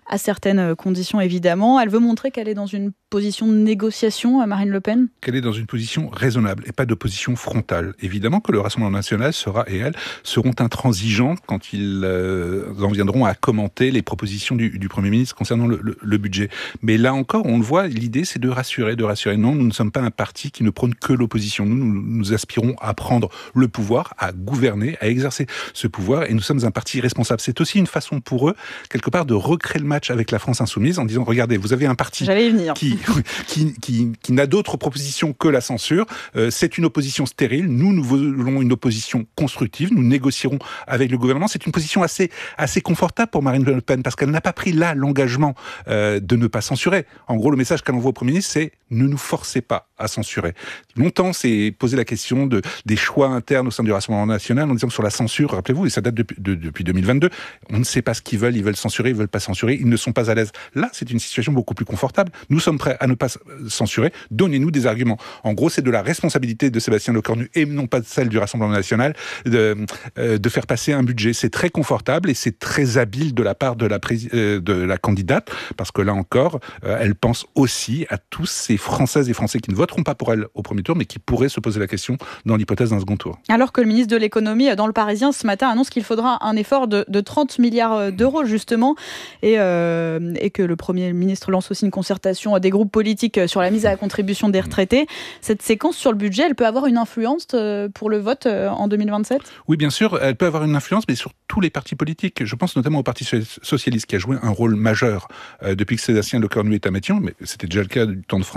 S2: à certaines conditions évidemment. Elle veut montrer qu'elle est dans une position de négociation, Marine Le Pen ?
S6: Qu'elle est dans une position raisonnable et pas de position frontale. Évidemment que le Rassemblement national elle seront intransigeants quand ils en viendront à commenter les propositions du Premier ministre concernant le budget. Mais là encore, on le voit, l'idée c'est de rassurer. Non, nous ne sommes pas un parti qui ne prône que l'opposition. Nous aspirons à prendre le pouvoir, à gouverner, à exercer ce pouvoir, et nous sommes un parti responsable. C'est aussi une façon pour eux, quelque part, de recréer le match avec la France insoumise en disant, regardez, vous avez un parti qui n'a d'autres propositions que la censure. C'est une opposition stérile. Nous voulons une opposition constructive. Nous négocierons avec le gouvernement. C'est une position assez confortable pour Marine Le Pen parce qu'elle n'a pas pris là l'engagement de ne pas censurer. En gros, le message qu'elle envoie au Premier ministre, c'est ne nous forcez pas à censurer. Longtemps, c'est poser la question des choix internes au sein du Rassemblement national en disant que sur la censure, rappelez-vous, et ça date depuis 2022, on ne sait pas ce qu'ils veulent. Ils veulent censurer, ils veulent pas censurer. Ils ne sont pas à l'aise. Là, c'est une situation beaucoup plus confortable. Nous sommes prêts à ne pas censurer. Donnez-nous des arguments. En gros, c'est de la responsabilité de Sébastien Lecornu et non pas celle du Rassemblement national de faire passer un budget. C'est très confortable et c'est très habile de la part de la candidate parce que là encore, elle pense aussi à tous ces Françaises et Français qui ne voteront pas pour elle au premier tour mais qui pourraient se poser la question dans l'hypothèse d'un second tour.
S2: Alors que le ministre de l'économie dans Le Parisien ce matin annonce qu'il faudra un effort de 30 milliards d'euros justement et que le Premier ministre lance aussi une concertation des groupes politiques sur la mise à la contribution des retraités. Cette séquence sur le budget, elle peut avoir une influence pour le vote en 2027 ?
S6: Oui, bien sûr, elle peut avoir une influence, mais sur tous les partis politiques. Je pense notamment au Parti socialiste qui a joué un rôle majeur depuis que Sébastien Lecornu est à Matignon, mais c'était déjà le cas du temps de France